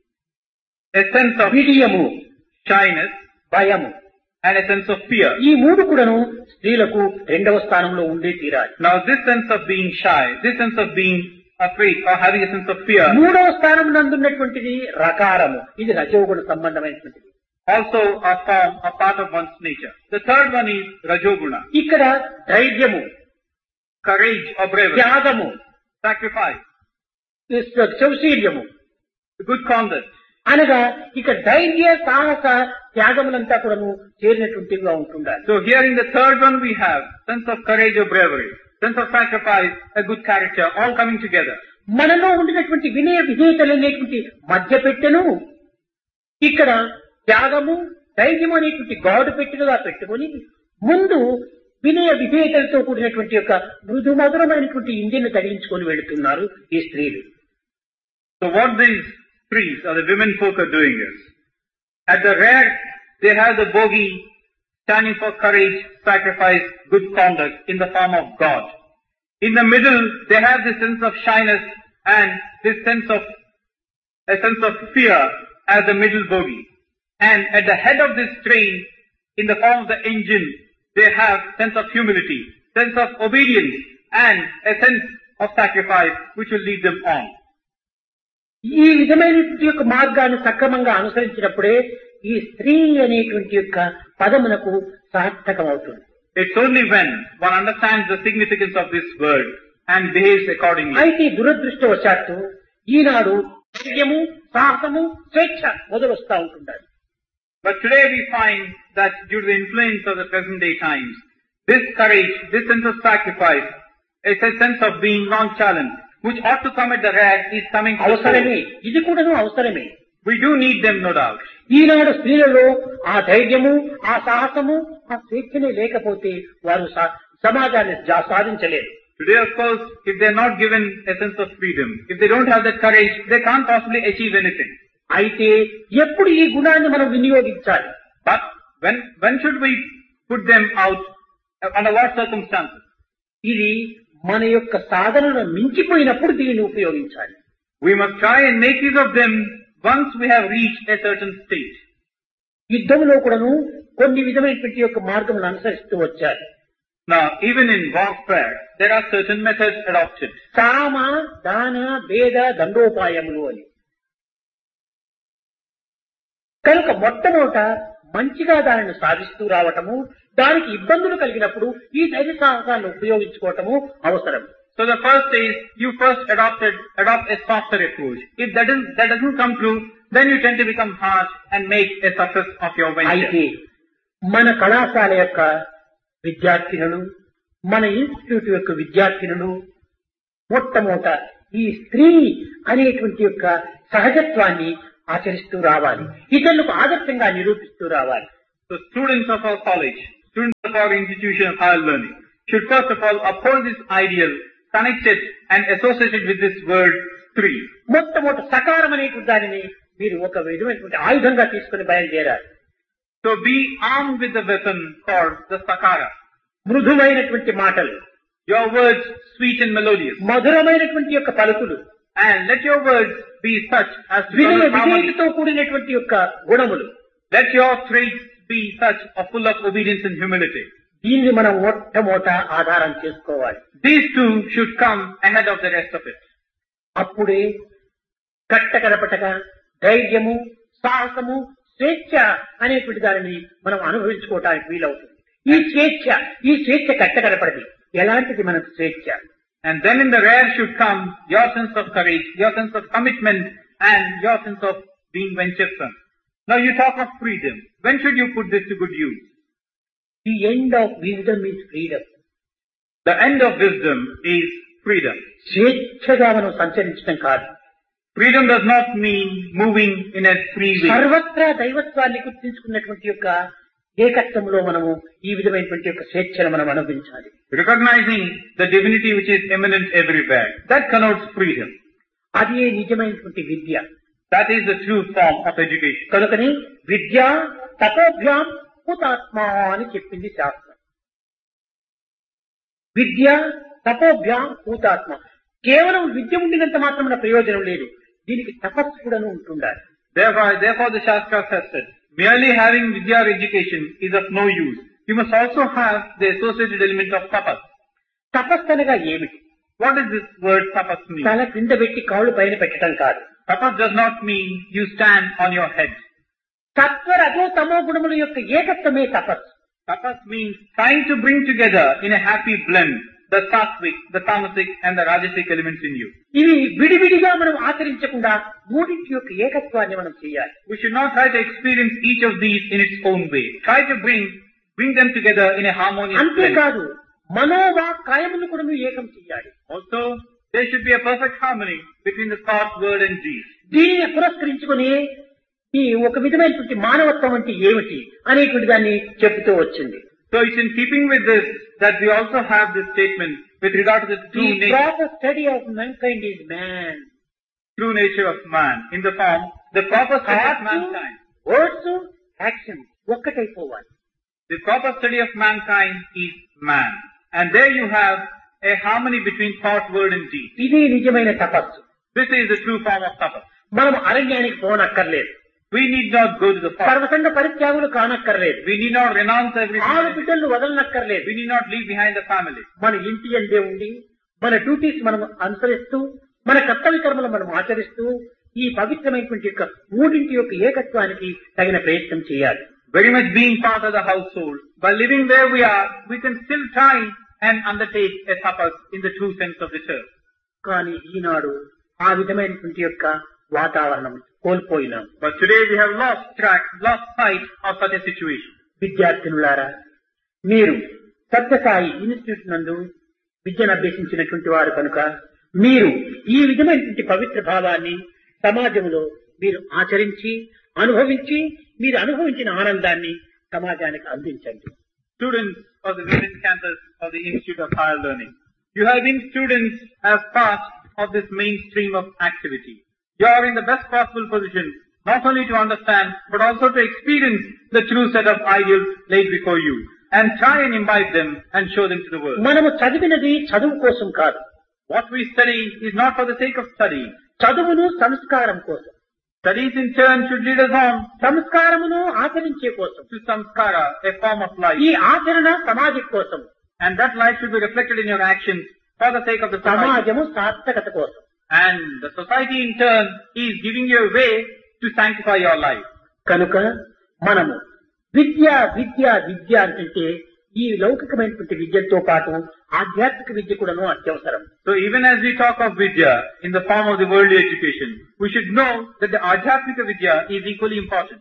A sense of విడియము, shyness భయము. and a sense of fear. ఈ మూడు కూడాను స్త్రీలకు రెండవ స్థానంలో ఉండే తీరాలి. Now this sense of being shy, this sense of being afraid or having a sense of fear, మూడవ స్థానం నందున్నటువంటిది రకారము. ఇది రజోగుణ సంబంధమైనటువంటిది. also a form, a part of one's nature. The third one is rajoguna, ఇక్కడ ధైర్యము, courage or bravery, త్యాగము, sacrifice, శౌశీల్యము good conduct. అనగా ఇక ధైర్య సాహస త్యాగములంతా కూడాను చేరినటువంటివిగా ఉంటుండాలి. So here in the third one we have sense of courage or bravery, sense of sacrifice, a good character, all coming together. మనలో ఉండినటువంటి వినయ విధేయతలు అనేటువంటి మధ్య పెట్టెను ఇక్కడ త్యాగము ధైర్యము అనేటువంటి గాడు పెట్టెలుగా పెట్టుకొని ముందు వినయ విధేయతలతో కూడినటువంటి యొక్క మృదు మధురమైనటువంటి ఇంజిన్ తగిలించుకొని వెళుతున్నారు ఈ స్త్రీలు. So what these priests or the women folk are doing is, at the rear they have the bogie standing for courage, sacrifice, good conduct in the form of God. In the middle they have this sense of shyness and this sense of a sense of fear as the middle bogie. And at the head of this train, in the form of the engine, they have sense of humility, sense of obedience, and a sense of sacrifice which will lead them on. ఈ విధమైనటువంటి యొక్క మార్గాన్ని సక్రమంగా అనుసరించినప్పుడే ఈ స్త్రీ అనేటువంటి యొక్క పదమునకు సార్థకం అవుతుంది. It's only when one understands the significance of this word and behaves accordingly. అయితే దురదృష్టవశాత్తు ఈనాడు ధైర్యము సాహసము స్వేచ్ఛ మొదలొస్తా ఉంటున్నారు. But today we find that due to the influence of the present day times, this courage, this sense of sacrifice, it's a sense of being nonchalant, which ought to come at the rear, is coming to the అవసరమే, fore. ఇది కూడాను అవసరమే. We do need them, no doubt. ఈనాడు స్త్రీలలో ఆ ధైర్యము ఆ సాహసము ఆ స్వేచ్ఛనే లేకపోతే వారు సా- సమాజాన్ని జా- సాధించలేరు. Today, of course, if they're not given a sense of freedom, if they don't have that courage, they can't possibly achieve anything. అయితే ఎప్పుడు ఈ గుణాన్ని మనం వినియోగించాలి? But when, when should we put them out? Under what circumstances? ఇది మన యొక్క సాధనను మించిపోయినప్పుడు దీనిని ఉపయోగించాలి. We must try and make use of them once we have reached a certain stage. యుద్ధంలో కూడాను కొన్ని విధమైనటువంటి యొక్క మార్గములను అనుసరిస్తూ వచ్చారు. Now, even in warfare, there are certain methods adopted. సామ దాన భేద దండోపాయములు అని. కనుక మొట్టమొదట మంచిగా దానిని సాధిస్తూ రావటము, దానికి ఇబ్బందులు కలిగినప్పుడు ఈ ధైర్య సాహసాలను ఉపయోగించుకోవటము అవసరం. So the first is, you first adopted, adopt a softer approach. If that doesn't, that doesn't come true, then you tend to become harsh and make a success of your అయితే venture. మన కళాశాల యొక్క విద్యార్థినులు, మన institute యొక్క విద్యార్థినులు మొట్టమొదట ఈ స్త్రీ అనేటువంటి యొక్క సహజత్వాన్ని ఆచరిస్తూ రావాలి, ఇతరులకు ఆదర్శంగా నిరూపిస్తూ రావాలి. So students of our college, students of our institution of higher learning should first of all uphold this ideal, connect it and associate it with this word three. మొట్టమొదటి సకారం అనేటువంటి దానిని మీరు ఒక విధమైనటువంటి ఆయుధంగా తీసుకుని బయలుదేరాలి. So be armed with the weapon called the sakara. మృదువైనటువంటి మాటలు, Your words sweet and melodious. మధురమైనటువంటి యొక్క పలుకులు, And let your words be such as to వినయ promote harmony. విధేయతతో కూడినటువంటి యొక్క గుణములు, Let your traits be such or full of obedience and humility. దీన్ని మనం మొట్టమొదట ఆధారం చేసుకోవాలి. These two should come ahead of the rest of it. అప్పుడే కట్టకడపటగా ధైర్యము, సాహసము, స్వేచ్ఛ అనేటువంటి దానిని మనం అనుభవించుకోవటానికి వీలవుతుంది. ఈ స్వేచ్ఛ ఈ స్వేచ్ఛ కట్టకడపడది. ఎలాంటిది మనకు స్వేచ్ఛ? And then in the rear should come your sense of courage, your sense of commitment, and your sense of being venturesome. Now you talk of freedom. When should you put this to good use? The end of wisdom is freedom. The end of wisdom is freedom. స్వేచ్ఛగా మనం సంచరించడం కాదు. Freedom does not mean moving in a free way. సర్వత్రా దైవత్వాన్ని గుర్తించుకున్నటువంటి యొక్క ఏకత్వంలో మనము ఈ విధమైనటువంటి యొక్క స్వేచ్ఛను మనం అనుభవించాలి. Recognizing the divinity which is immanent everywhere. That connotes freedom. అది నిజమైనటువంటి విద్య. That is the true form of education. కనుకని విద్య తపోభ్యాం హుతాత్మ అని చెప్పింది శాస్త్రం. విద్య తపోభ్యాం హుతాత్మ. కేవలం విద్య ఉండినంత మాత్రమే ప్రయోజనం లేదు, దీనికి తపస్సు కూడా ఉంటుండాలి. Therefore, therefore the Shastras has said, merely having vidya or education is of no use. You must also have the associated element of tapas. తపస్సు అనగా ఏమిటి? What does this word tapas mean? తల కింద పెట్టి కాళ్ళు పైన పెట్టడం కాదు. Tapas does not mean you stand on your head. సత్వ రజో తమో గుణముల యొక్క ఏకత్వమే తపస్సు. Tapas means trying to bring together in a happy blend the sattvic, the tamasic and the rajasic elements in you. ఇవి విడివిడిగా మనం ఆచరించకుండా మూడింటి యొక్క ఏకత్వాన్ని మనం చేయాలి. We should not try to experience each of these in its own way. Try to bring bring them together in a harmonious blend. అంతేకాదు Manoa కాయమును కూడా నువ్వు ఏకం చేయాలి. Also, there should be a perfect harmony between the thought, word and deed. దీనిని పురస్కరించుకుని ఈ ఒక విధమైనటువంటి మానవత్వం అంటే ఏమిటి అనేటువంటి దాన్ని చెబుతూ వచ్చింది. So it's in keeping with this that we also have this statement with regard to the true The nature, proper study of mankind is man. true nature of man in the form, the proper study of Thoughts, mankind. words, action ఒక్కటైపోవాలి. The proper study of mankind is man. And there you have a harmony between thought, word and deed. ఇది నిజమైన తపస్సు. This is the true form of tapas. మనం అరణ్యానికి పోనక్కర్లేదు. We need not go to the forest. సర్వసంగ పరిత్యాగులు కానక్కర్లేదు. We need not renounce ఆరు everything. బిడ్డలు వదలనక్కర్లేదు. We need not leave behind the family. మన ఇంటి అందే ఉండి మన డ్యూటీస్ మనం అనుసరిస్తూ మన కర్తవ్య కర్మలు మనం ఆచరిస్తూ ఈ పవిత్రమైనటువంటి యొక్క మూడింటి యొక్క ఏకత్వానికి తగిన ప్రయత్నం చేయాలి. Very much being part of the household. By living where we are, we can still try and undertake a tapas in the true sense of the term. కానీ ఈనాడు ఆ విధమైనటువంటి యొక్క వాతావరణం కోల్పోయినాం. But today we have lost track, lost sight of such a situation. విద్యార్థినులారా, మీరు Sathya Sai institute నందు విద్యను అభ్యసించినటువంటి వారు కనుక మీరు ఈ విధమైనటువంటి పవిత్ర భావాన్ని సమాజంలో మీరు ఆచరించి అనుభవించి మీరు అనుభవించిన ఆనందాన్ని సమాజానికి అందించండి. Students of the Vision campus of the Institute of Higher Learning, you have been students as part of this mainstream of activity. You are in the best possible position not only to understand but also to experience the true set of ideals laid before you and try and imbibe them and show them to the world. మనము చదివినది చదువు కోసం కాదు. What we study is not for the sake of studying. చదువును సంస్కారం కోసం, Studies in turn should lead us on సంస్కారమును ఆచరించే కోసం, to samskara, a form of life. ఈ ఆచరణ సమాజం కోసం, And that life should be reflected in your actions for the sake of the society. సమాజము సార్థకత కోసం. And the society in turn is giving you a way to sanctify your life. కనుక మనము విద్య విద్య విద్య అంటే ఈ లౌకికమైనటువంటి విద్యతో పాటు ఆధ్యాత్మిక విద్య కూడాను అత్యవసరం. So even as we talk of vidya in the form of the worldly education, we should know that the adhyatmika vidya is equally important.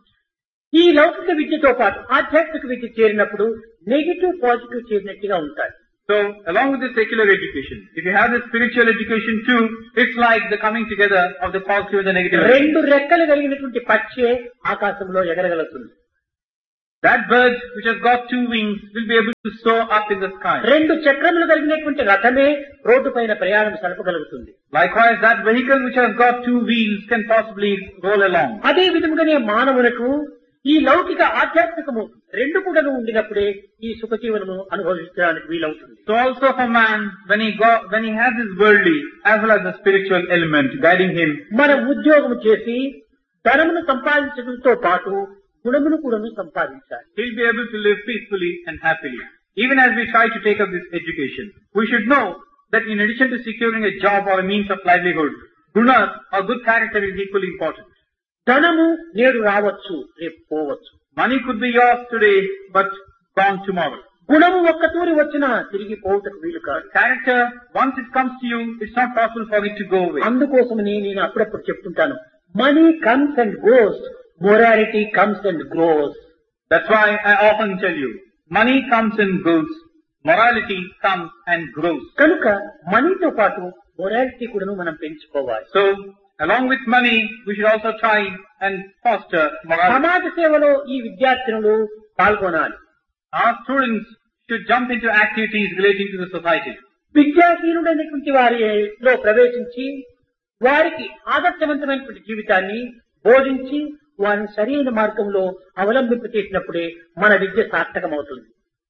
ఈ లౌకిక విద్యతో పాటు ఆధ్యాత్మిక విద్య చేరినప్పుడు నెగిటివ్ పాజిటివ్ చేరినట్టుగా ఉంటాయి. So, along with the secular education, if you have the spiritual education too, it's like the coming together of the positive and the negative. రెండు రెక్కలు కలిగినటువంటి పక్షి ఆకాశంలో ఎగరగలుగుతుంది. That bird which has got two wings will be able to soar up in the sky. రెండు చక్రములు కలిగినటువంటి రథమే road పైన ప్రయాణం సలపగలుగుతుంది. Likewise, that vehicle which has got two wheels can possibly roll along. అదే విధముగానే మానవులకు ఈ లౌకిక ఆధ్యాత్మికము రెండు కూడా ఉండినప్పుడే ఈ సుఖజీవనము అనుభవించడానికి వీలవుతుంది. So also for man, when he go, when he has his worldly as well as the spiritual element guiding him, మనం ఉద్యోగం చేసి ధనమును సంపాదించడంతో పాటు గుణమును కూడా సంపాదించాలి. he'll be able to live peacefully and happily. Even as we try to take up this education, we should know that in addition to securing a job or a means of livelihood, guna or good character is equally important. ధనము నేడు రావచ్చు, రేపు పోవచ్చు. Money could be yours today, but gone tomorrow. గుణము ఒక్క తూరి వచ్చినా తిరిగి పోవుటకు వీలు కాదు. Character, once it comes to you, it's not possible for it to go away. అందుకోసమని నేను అప్పుడప్పుడు చెప్తుంటాను, money comes and goes, morality comes and grows. That's why I often tell you, money comes and goes, morality comes and grows. కనుక మనీతో పాటు morality కూడా మనం పెంచుకోవాలి. So, along with money, we should also try and foster morality. సమాజ సేవలో ఈ విద్యార్థులు పాల్గొనాలి. Our students should jump into activities relating to the society. విద్యాహీనుడైనటువంటి వారిలో ప్రవేశించి వారికి ఆదర్శవంతమైనటువంటి జీవితాన్ని బోధించి వారిని సరైన మార్గంలో అవలంబింప చేసినప్పుడే మన విద్య సార్థకమవుతుంది.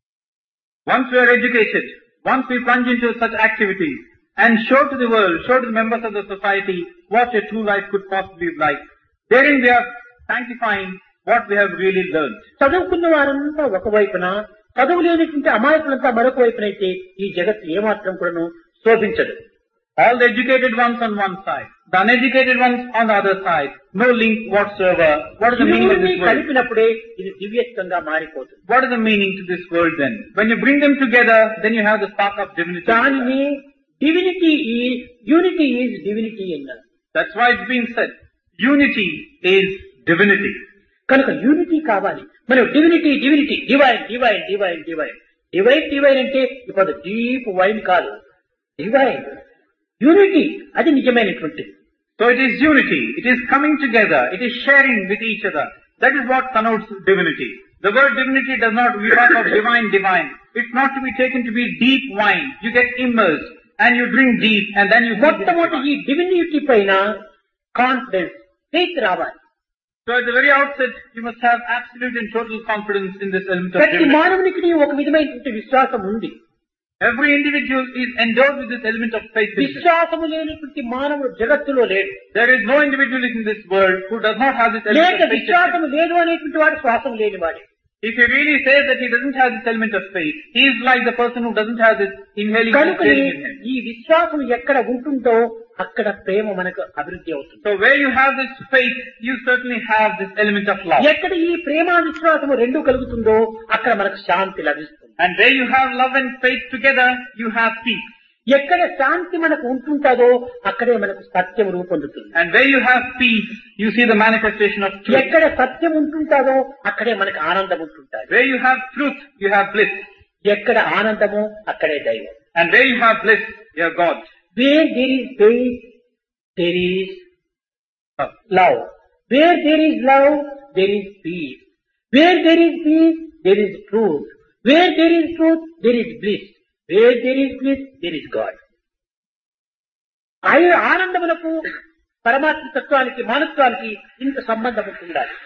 Once we are educated, once we plunge into such activities and show to the world, show to the members of the society what a true life could possibly be like, therein we are sanctifying what we have really learned. చదువుకున్న వారంతా ఒకవైపున, చదువు లేనిటువంటి అమాయకులంతా మరొక వైపునైతే ఈ జగత్తు ఏమాత్రం కూడా శోభించదు. All the educated ones on one side, the uneducated ones on the other side, no link whatsoever. What is the meaning of this world? కలిపినప్పుడే ఇది దివ్యత్వంగా మారిపోతుంది. What is the meaning to this world then? When you bring them together, then you have the spark of divinity. దానిని divinity is, unity is divinity అన్నారు. That's why it's been said, unity is divinity. కనుక unity కావాలి. మనం divinity divinity divine divine divine divine divine divine అంటే ఇప్పుడు deep wine కాదు, divine unity అది నిజమైనటువంటిది. So it is unity, it is coming together, it is sharing with each other. That is what connotes divinity. The word divinity does not, we talk of divine, divine. It's not to be taken to be deep wine. You get immersed and you drink deep and then you... మొట్టమొదటి ఈ divinity పైన confidence, faith రావాలి. So at the very outset, you must have absolute and total confidence in this element of ప్రతి divinity. మానవునికి ఒక విధమైనటువంటి విశ్వాసం ఉంది. Every individual is endowed with this element of faith. విశ్వాసము లేనటువంటి మానవుడు జగత్తులో లేడు. There is no individual in this world who does not have this element లేక of faith. విశ్వాసము లేదు అనేటువంటి వాడు శ్వాసం లేనివాడే. If he really says that he doesn't have this element of faith, he is like the person who doesn't have this inhaling and కనుకనే exhaling in him. ఈ విశ్వాసం ఎక్కడ ఉంటుందో అక్కడ ప్రేమ మనకు అభివృద్ధి అవుతుంది. So where you have this faith, you certainly have this element of love. ఎక్కడ ఈ ప్రేమ విశ్వాసము రెండు కలుగుతుందో అక్కడ మనకు శాంతి లభిస్తుంది. And where you have love and faith together, you have peace. ఎక్కడ శాంతి మనకు ఉంటుందో అక్కడే మనకు సత్యం రూపొందుతుంది. And where you have peace, you see the manifestation of truth. ఎక్కడ సత్యం ఉంటుందో అక్కడే మనకు ఆనందం ఉంటుంటుంది. Where you have truth, you have bliss. ఎక్కడ ఆనందమో అక్కడే దైవం. And where you have bliss, you have God. Where there is faith, there is love. Where there is love, there is peace. Where there is peace, there is truth. Where there is truth, there is bliss. Where there is bliss, there is God. ఆయన ఆనందములకు పరమాత్మ తత్వానికి మానత్వానికి ఇంత సంబంధం ఉండాలి.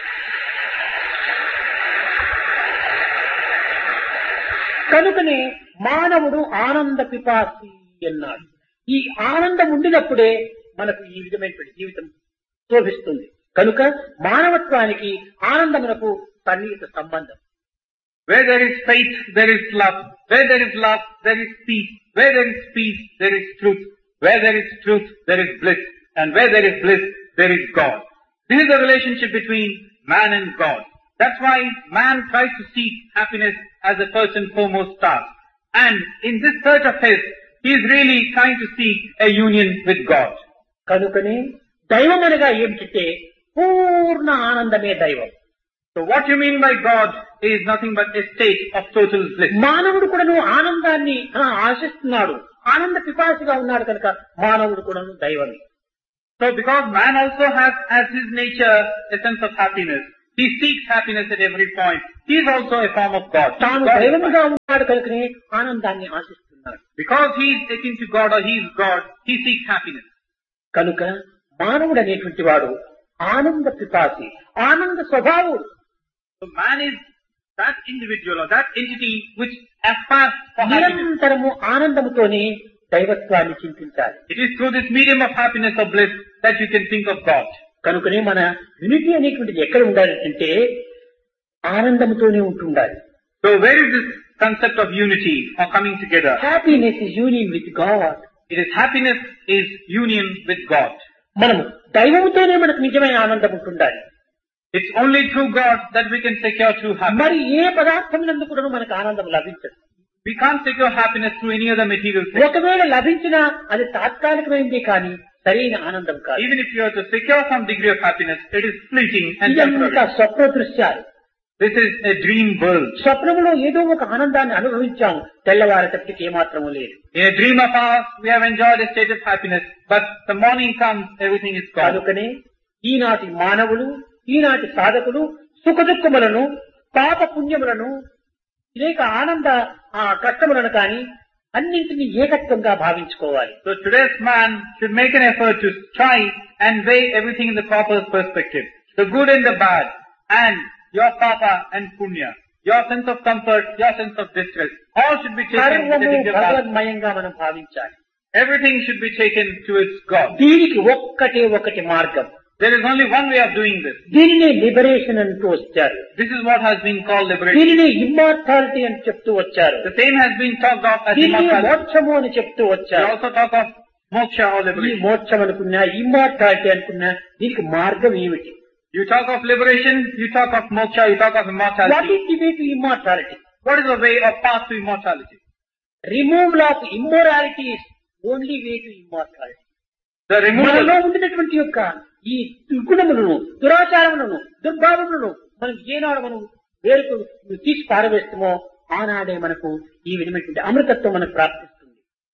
కనుకనే మానవుడు ఆనంద పిపాసి అన్నాడు. ఈ ఆనందం ఉండినప్పుడే మనకు ఈ విధమైనటువంటి జీవితం శోభిస్తుంది. కనుక మానవత్వానికి ఆనందమునకు సన్నిహిత సంబంధం. Where there is faith, there is love. Where there is love, there is peace. Where there is peace, there is truth. Where there is truth, there is bliss. And where there is bliss, there is God. This is the relationship between man and God. That's why man tries to seek happiness as a first and foremost task. And in this search of his, he is really trying to seek a union with God. కనుకనే దైవం అనగా ఏమిటంటే పూర్ణ ఆనందమే దైవం. So what you mean by God is nothing but a state of total bliss. మానవుడు కూడాను ఆనందాన్ని ఆ, ఆశిస్తున్నాడు. ఆనంద పిపాసిగా ఉన్నాడు కనుక మానవుడు కూడాను దైవమే. So because man also has as his nature a sense of happiness, he seeks happiness at every point. He is also a form of God. He is తాను God. దైవముగా ఉన్నాడు కనుకనే ఆనందాన్ని ఆశిస్తున్నాడు. Because he is akin to God or he is God, he seeks happiness. కనుక మానవుడు అనేటువంటి వాడు ఆనంద పిపాసి, ఆనంద స్వభావుడు. So man is that individual or that entity which aspires for happiness. నిరంతరము ఆనందముతోనే దైవత్వాన్ని చింతించాలి. It is through this medium of happiness or bliss that you can think of God. కనుకనే మన యూనిటీ అనేటువంటిది ఎక్కడ ఉండాలి అంటే ఆనందముతోనే ఉంటుండాలి. So where is this concept of unity or coming together? Happiness is union with God. It is happiness is union with God. మనము దైవముతోనే మనకు నిజమైన ఆనందం ఉంటుండాలి. It's only through God that we can secure true happiness. మరి ఏ పదార్థమునందు కూడా మనకు ఆనందం లభించదు. We can't secure happiness through any other material thing. ఒకవేళ లభించినా అది తాత్కాలికమైందే కానీ సరైన ఆనందం కాదు. Even if you are to secure some degree of happiness, it is fleeting and ఇదంతా temporary. స్వప్న దృశ్యాలు. This is a dream world. స్వప్నములో ఏదో ఒక ఆనందాన్ని అనుభవించాము, తెల్లవారేటప్పటికి ఏమాత్రము లేదు. In a dream of ours, we have enjoyed a state of happiness, but the morning comes, everything is gone. కనుకనే ఈనాటి మానవులు, ఈనాటి సాధకులు సుఖదుఖములను, పాప పుణ్యములను, అనేక ఆనంద ఆ కష్టములను కానీ అన్నింటినీ ఏకత్వంగా భావించుకోవాలి. So today's man should make an effort to try and weigh everything in the proper perspective. The good and the bad, and your papa and punya, your sense of comfort, your sense of distress, all should be taken to సర్వము the balance. భగవన్మయంగా మనం భావించాలి. Everything should be taken to its God. దీనికి ఒక్కటే ఒకటి మార్గం. There is only one way of doing this. దీనినే liberation అంటూ వచ్చారు. This is what has been called liberation. దీనినే ఇమ్మార్టాలిటీ అని చెప్తూ వచ్చారు. The same has been talked of as దీనినే immortality. మోక్షము అని చెప్తూ We వచ్చారు. also talk of moksha or ఈ liberation. మోక్షం అనుకున్నా, ఇమ్మార్టాలిటీ అనుకున్నా దీనికి మార్గం ఏమిటి? You talk of liberation, you talk of moksha, you talk of what immortality. Is the way to immortality? What is the way or path to immortality? Removal of immorality is only way to immortality. The removal. మనలో ఉండినటువంటి యొక్క ఈ దుర్గుణములను, దురాచారములను, దుర్భావములను మనం ఏనాడు మనం వేరుకు తీసి పారవేస్తామో ఆనాడే మనకు ఈ విధమైనటువంటి అమృతత్వం మనకు ప్రాప్తిస్తుంది.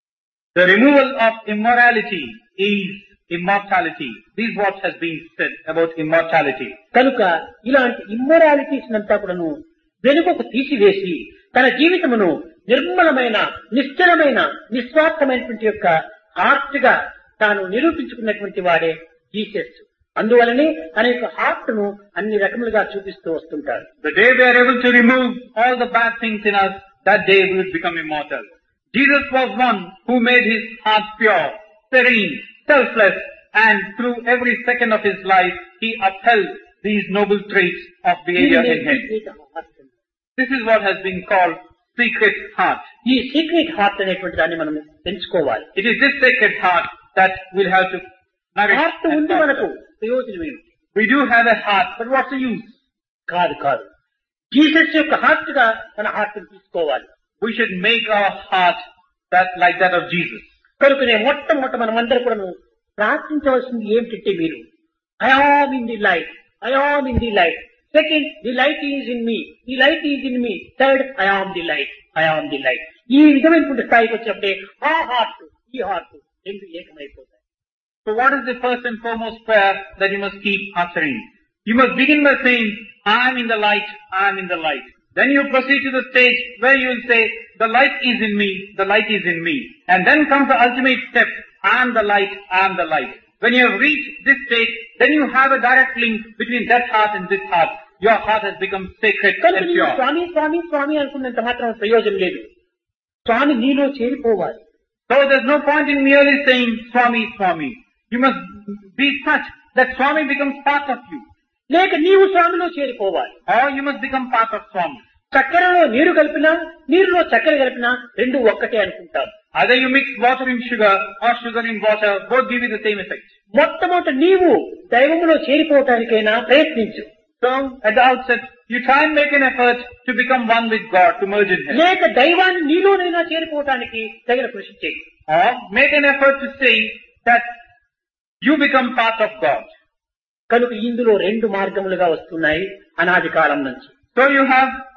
The removal of immorality is immortality. This is what has been said about immortality. కనుక ఇలాంటి ఇమ్మోరాలిటీస్ అంతా కూడాను వెనుకకు తీసివేసి తన జీవితమును నిర్మలమైన, నిశ్చలమైన, నిస్వార్థమైనటువంటి యొక్క హార్ట్ గా తాను నిరూపించుకున్నటువంటి వాడే జీసస్. అందువలనే అనేక హార్ట్ ను అన్ని రకములుగా చూపిస్తూ వస్తుంటారు. The day we are able to remove all the bad things in us, that day we will become immortal. Jesus was one who made his heart pure, serene, selfless, and through every second of his life, he upheld these noble traits of behavior in him. This is what has been called secret heart. ఈ secret heart అనేటువంటి దాన్ని మనం పెంచుకోవాలి. It is this sacred heart that will have to nourish. Heart and ఉంది మనకు, foster. ప్రయోజనం ఏమిటి? We do have a heart, but what's the use? కాదు కాదు జీసస్ యొక్క హార్ట్ గా మన హార్ట్ తీసుకోవాలి. We should make our heart that like that of Jesus. కనుకనే మొట్టమొదట మనం అందరూ కూడా ప్రార్థించవలసింది ఏమిటంటే మీరు I am in the light, I am in the light. Second, the light is in me, the light is in me. Third, I am the light, I am the light. ఈ విధమైనటువంటి స్థాయికి వచ్చినప్పుడే ఆ హార్ట్ ఈ heart రెండు ఏకమైపోతాయి. So what is the first and foremost prayer that you must keep uttering? You must begin by saying, I am in the light, I am in the light. Then you proceed to the stage where you will say, the light is in me, the light is in me. And then comes the ultimate step, I am the light, I am the light. When you have reached this stage, then you have a direct link between that heart and this heart. Your heart has become sacred కనుక and నీవు pure. స్వామి స్వామి స్వామి అనుకున్నంత మాత్రం ప్రయోజనం లేదు. స్వామి నీలో చేరిపోవాలి. So there's no point in merely saying, Swami, Swami. You must be such that Swami becomes part of you. లేక నీవు స్వామిలో చేరిపోవాలి. Or you must become part of Swami. చక్కెరలో నీరు కలిపినా, నీరులో చక్కెర కలిపినా రెండు ఒక్కటే అనుకుంటాం. Either you mix water in sugar or sugar in water, both give you the same effect. మొట్టమొదట నీవు దైవములో చేరిపోవటానికైనా ప్రయత్నించు. So, at the outset, you try and make an effort to become one with God, to merge in Him. లేక దైవాన్ని నీలోనైనా చేరిపోవటానికి తగిన కృషి చేయి. Or make an effort to say that you become part of God. కనుక ఇందులో రెండు మార్గములుగా వస్తున్నాయి అనాది కాలం నుంచి. So you have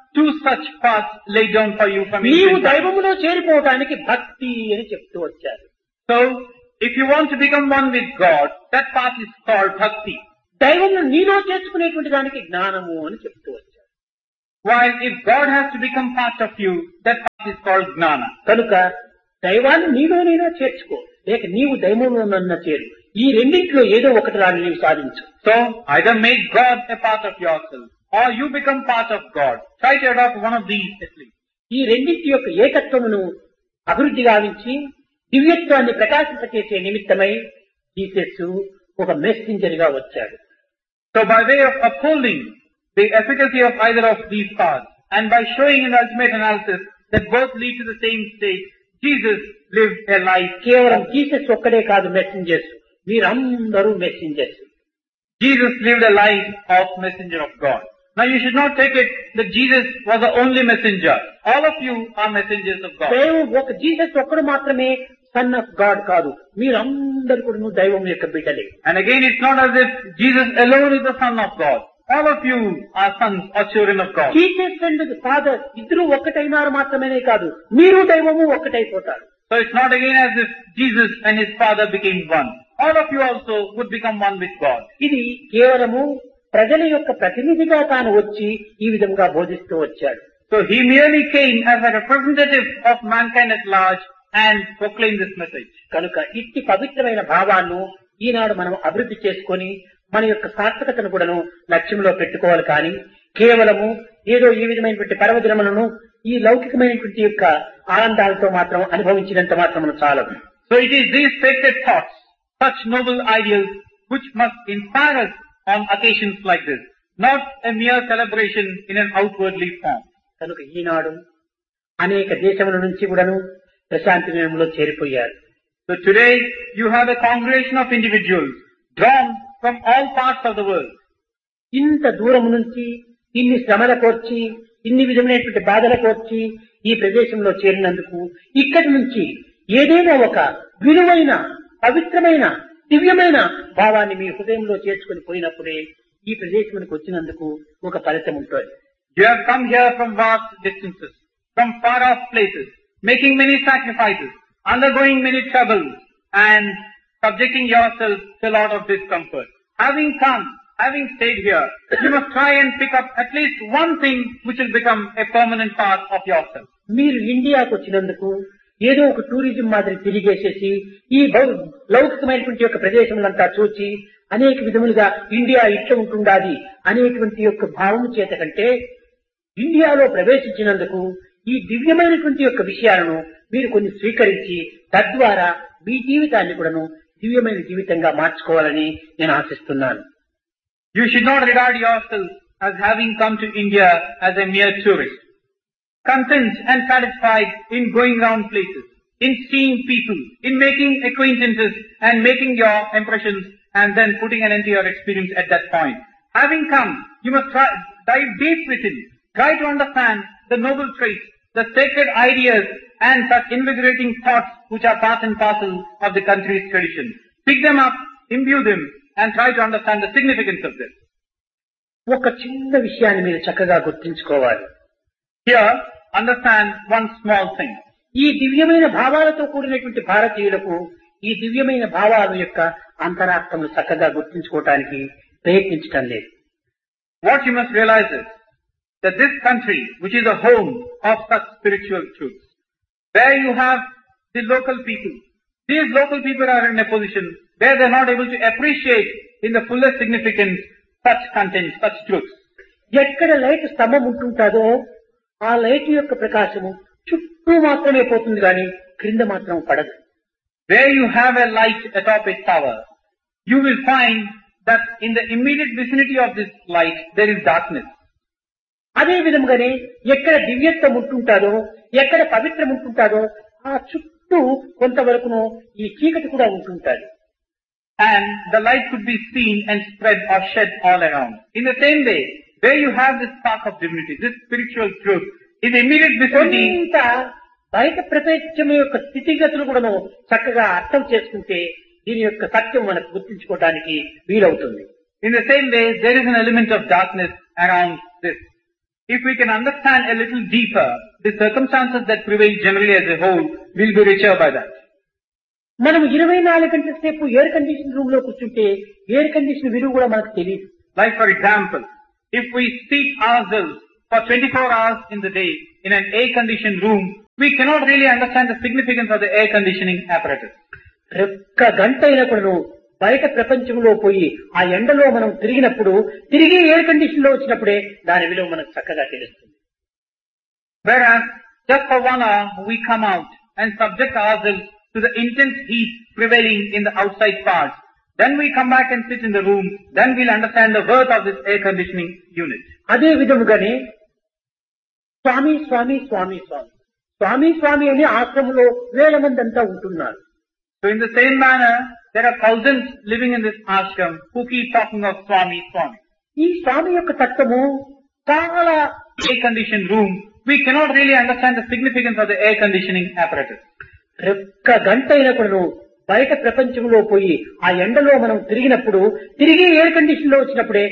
two such paths laid down for you from నీవు ancient times. దైవములో చేరిపోవటానికి భక్తి అని చెప్తూ వచ్చారు. So, if you want to become one with God, that path is called bhakti. దైవమును నీలో చేర్చుకునేటువంటి దానికి జ్ఞానము అని చెప్తూ వచ్చారు. While if God has to become part of you, that path is called gnana. కనుక దైవాన్ని నీలోనైనా చేర్చుకో, లేక నీవు దైవములోనన్నా చేరు. ఈ రెండింటిలో ఏదో ఒకటి రాని నీవు సాధించు. So, either make God a part of yourself, or you become part of God. Try to adopt one of these at least. ఈ రెండింటి యొక్క ఏకత్వమును అభివృద్ధి గావించి దివ్యత్వాన్ని ప్రకాశింపచేసే నిమిత్తమై జీసస్ ఒక మెసెంజర్ గా వచ్చాడు. So, by way of upholding the efficacy of either of these paths, and by showing in the ultimate analysis that both lead to the same state, Jesus lived a life. కేవలం Jesus ఒక్కడే కాదు messengers, మీరందరూ messengers. Jesus lived a life of messenger of God. Now you should not take it that Jesus was the only messenger. All of you are messengers of God. దైవం ఒక Jesus ఒక్కడు మాత్రమే son of God కాదు, మీరందరూ కూడా దైవం యొక్క బిడ్డలే. And again, it's not as if Jesus alone is the son of God. All of you are sons or children of God. Jesus and father ఇద్దరు ఒక్కటైనారు మాత్రమేనే కాదు, మీరు దైవము ఒక్కటైపోతారు. So it's not again as if Jesus and his father became one. All of you also would become one with God. ఇది కేవలము ప్రజల యొక్క ప్రతినిధిగా తాను వచ్చి ఈ విధంగా బోధిస్తూ వచ్చాడు. So he merely came as a representative of mankind at large and proclaimed this message. కనుక ఇట్టి పవిత్రమైన భావాలను ఈనాడు మనం అభివృద్ధి చేసుకొని మన యొక్క సార్థకతను కూడాను లక్ష్యంలో పెట్టుకోవాలి. కానీ కేవలము ఏదో ఈ విధమైనటువంటి పర్వదినములను ఈ లౌకికమైనటువంటి యొక్క ఆనందాలతో మాత్రం అనుభవించినంత మాత్రం చాలదు. So it is these sacred thoughts, such noble ideals, which must inspire us on occasions like this, not a mere celebration in an outwardly form. కనుక ఈనాడు అనేక దేశముల నుంచి కూడాను ప్రశాంతి నిలయంలో చేరిపోయారు. So today you have a congregation of individuals drawn from all parts of the world. ఇంత దూరం నుంచి ఇన్ని శ్రమల కోర్చి ఇన్ని విధమైనటువంటి బాధల కోర్చి ఈ ప్రదేశంలో చేరినందుకు ఇక్కడి నుంచి ఏదైనా ఒక విలువైన పవిత్రమైన దివ్యమైన భావాన్ని మీ హృదయంలో చేర్చుకొని పోయినప్పుడే ఈ ప్రదేశానికి వచ్చినందుకు ఒక ఫలితం ఉంటుంది. You have come here from vast distances, from far off places, making many sacrifices, undergoing many troubles, and subjecting yourself to a lot of discomfort. Having come, having stayed here, you must try and pick up at least one thing which will become a permanent part of yourself. మీరు ఇండియాకు వచ్చినందుకు ఏదో ఒక tourism మాదిరి తిరిగేసేసి ఈ లౌకికమైనటువంటి యొక్క ప్రదేశములంతా చూచి అనేక విధములుగా ఇండియా ఇట్లా ఉంటుండాది అనేటువంటి యొక్క భావం చేత కంటే ఇండియాలో ప్రవేశించినందుకు ఈ దివ్యమైనటువంటి యొక్క విషయాలను మీరు కొన్ని స్వీకరించి తద్వారా మీ జీవితాన్ని కూడాను దివ్యమైన జీవితంగా మార్చుకోవాలని నేను ఆశిస్తున్నాను. You should not regard yourself as having come to India as a mere tourist, content and satisfied in going round places, in seeing people, in making acquaintances and making your impressions and then putting an end to your experience at that point. Having come, you must try, dive deep within, try to understand the noble traits, the sacred ideas and such invigorating thoughts which are part and parcel of the country's tradition. Pick them up, imbue them and try to understand the significance of this. ఒక చిన్న విషయాన్ని మీరు చక్కగా గుర్తించుకోవాలి. Here, understand one small thing. ఈ దివ్యమైన భావాలతో కూడినటువంటి భారతీయులకు ఈ దివ్యమైన భావాల యొక్క అంతరార్థములు చక్కగా గుర్తించుకోవటానికి ప్రయత్నించటం లేదు. What you must realize is that this country, which is a home of such spiritual truths, where you have the local people, these local people are in a position where they are not able to appreciate in the fullest significance such content, such truths. ఎక్కడ light స్తంభం ఉంటుంటాదో ఆ light యొక్క ప్రకాశము చుట్టూ మాత్రమే పోతుంది కానీ క్రింద మాత్రం పడదు. Where you have a light atop a tower, you will find that in the immediate vicinity of this light there is darkness. అదే విధంగానే ఎక్కడ దివ్యత్వం ఉంటుంటాదో ఎక్కడ పవిత్రం ఉంటుంటాదో ఆ చుట్టూ కొంతవరకును ఈ చీకటి కూడా ఉంటుంటాది. And the light could be seen and spread or shed all around. In the same way, where you have this spark of divinity, this spiritual truth, in the immediate vicinity, కొంత బయట ప్రపంచం యొక్క స్థితిగతులు కూడా చక్కగా అర్థం చేసుకుంటే దీని యొక్క సత్యం మనకు గుర్తించుకోవడానికి వీలవుతుంది. in the same way, there is an element of darkness around this. if we can understand a little deeper, the circumstances that prevail generally as a whole will be richer by that. మనం ఇరవై నాలుగు గంటల సేపు air condition room లో కూర్చుంటే air condition విలువ కూడా మనకు తెలియదు. Like for example, if we seat ourselves for twenty-four hours in the day in an air-conditioned room, we cannot really understand the significance of the air conditioning apparatus. ఒక్క గంట అయినా కూడా బయట ప్రపంచంలో పోయి ఆ ఎండలో మనం తిరిగినప్పుడు తిరిగి ఎయిర్ కండిషన్ లో వచ్చినప్పుడే దాని విలువ మనకు చక్కగా తెలుస్తుంది. Whereas just for one hour we come out and subject ourselves to the intense heat prevailing in the outside parts. Then we come back and sit in the room. Then we'll understand the worth of this air conditioning unit. అదే విధముగానే స్వామి స్వామి స్వామి స్వామి స్వామి స్వామి అనే ఆశ్రమంలో వేల మంది అంతా ఉంటున్నారు. So in the same manner, there are thousands living in this ashram who keep talking of Swami, Swami. ఈ స్వామి యొక్క తత్వము చాలా Air conditioned room, we cannot really understand the significance of the air conditioning apparatus. ఒక్క గంట అయినా కూడా బయట ప్రపంచంలో పోయి ఆ ఎండలో మనం తిరిగినప్పుడు తిరిగి ఎయిర్ కండిషన్ లో వచ్చినప్పుడే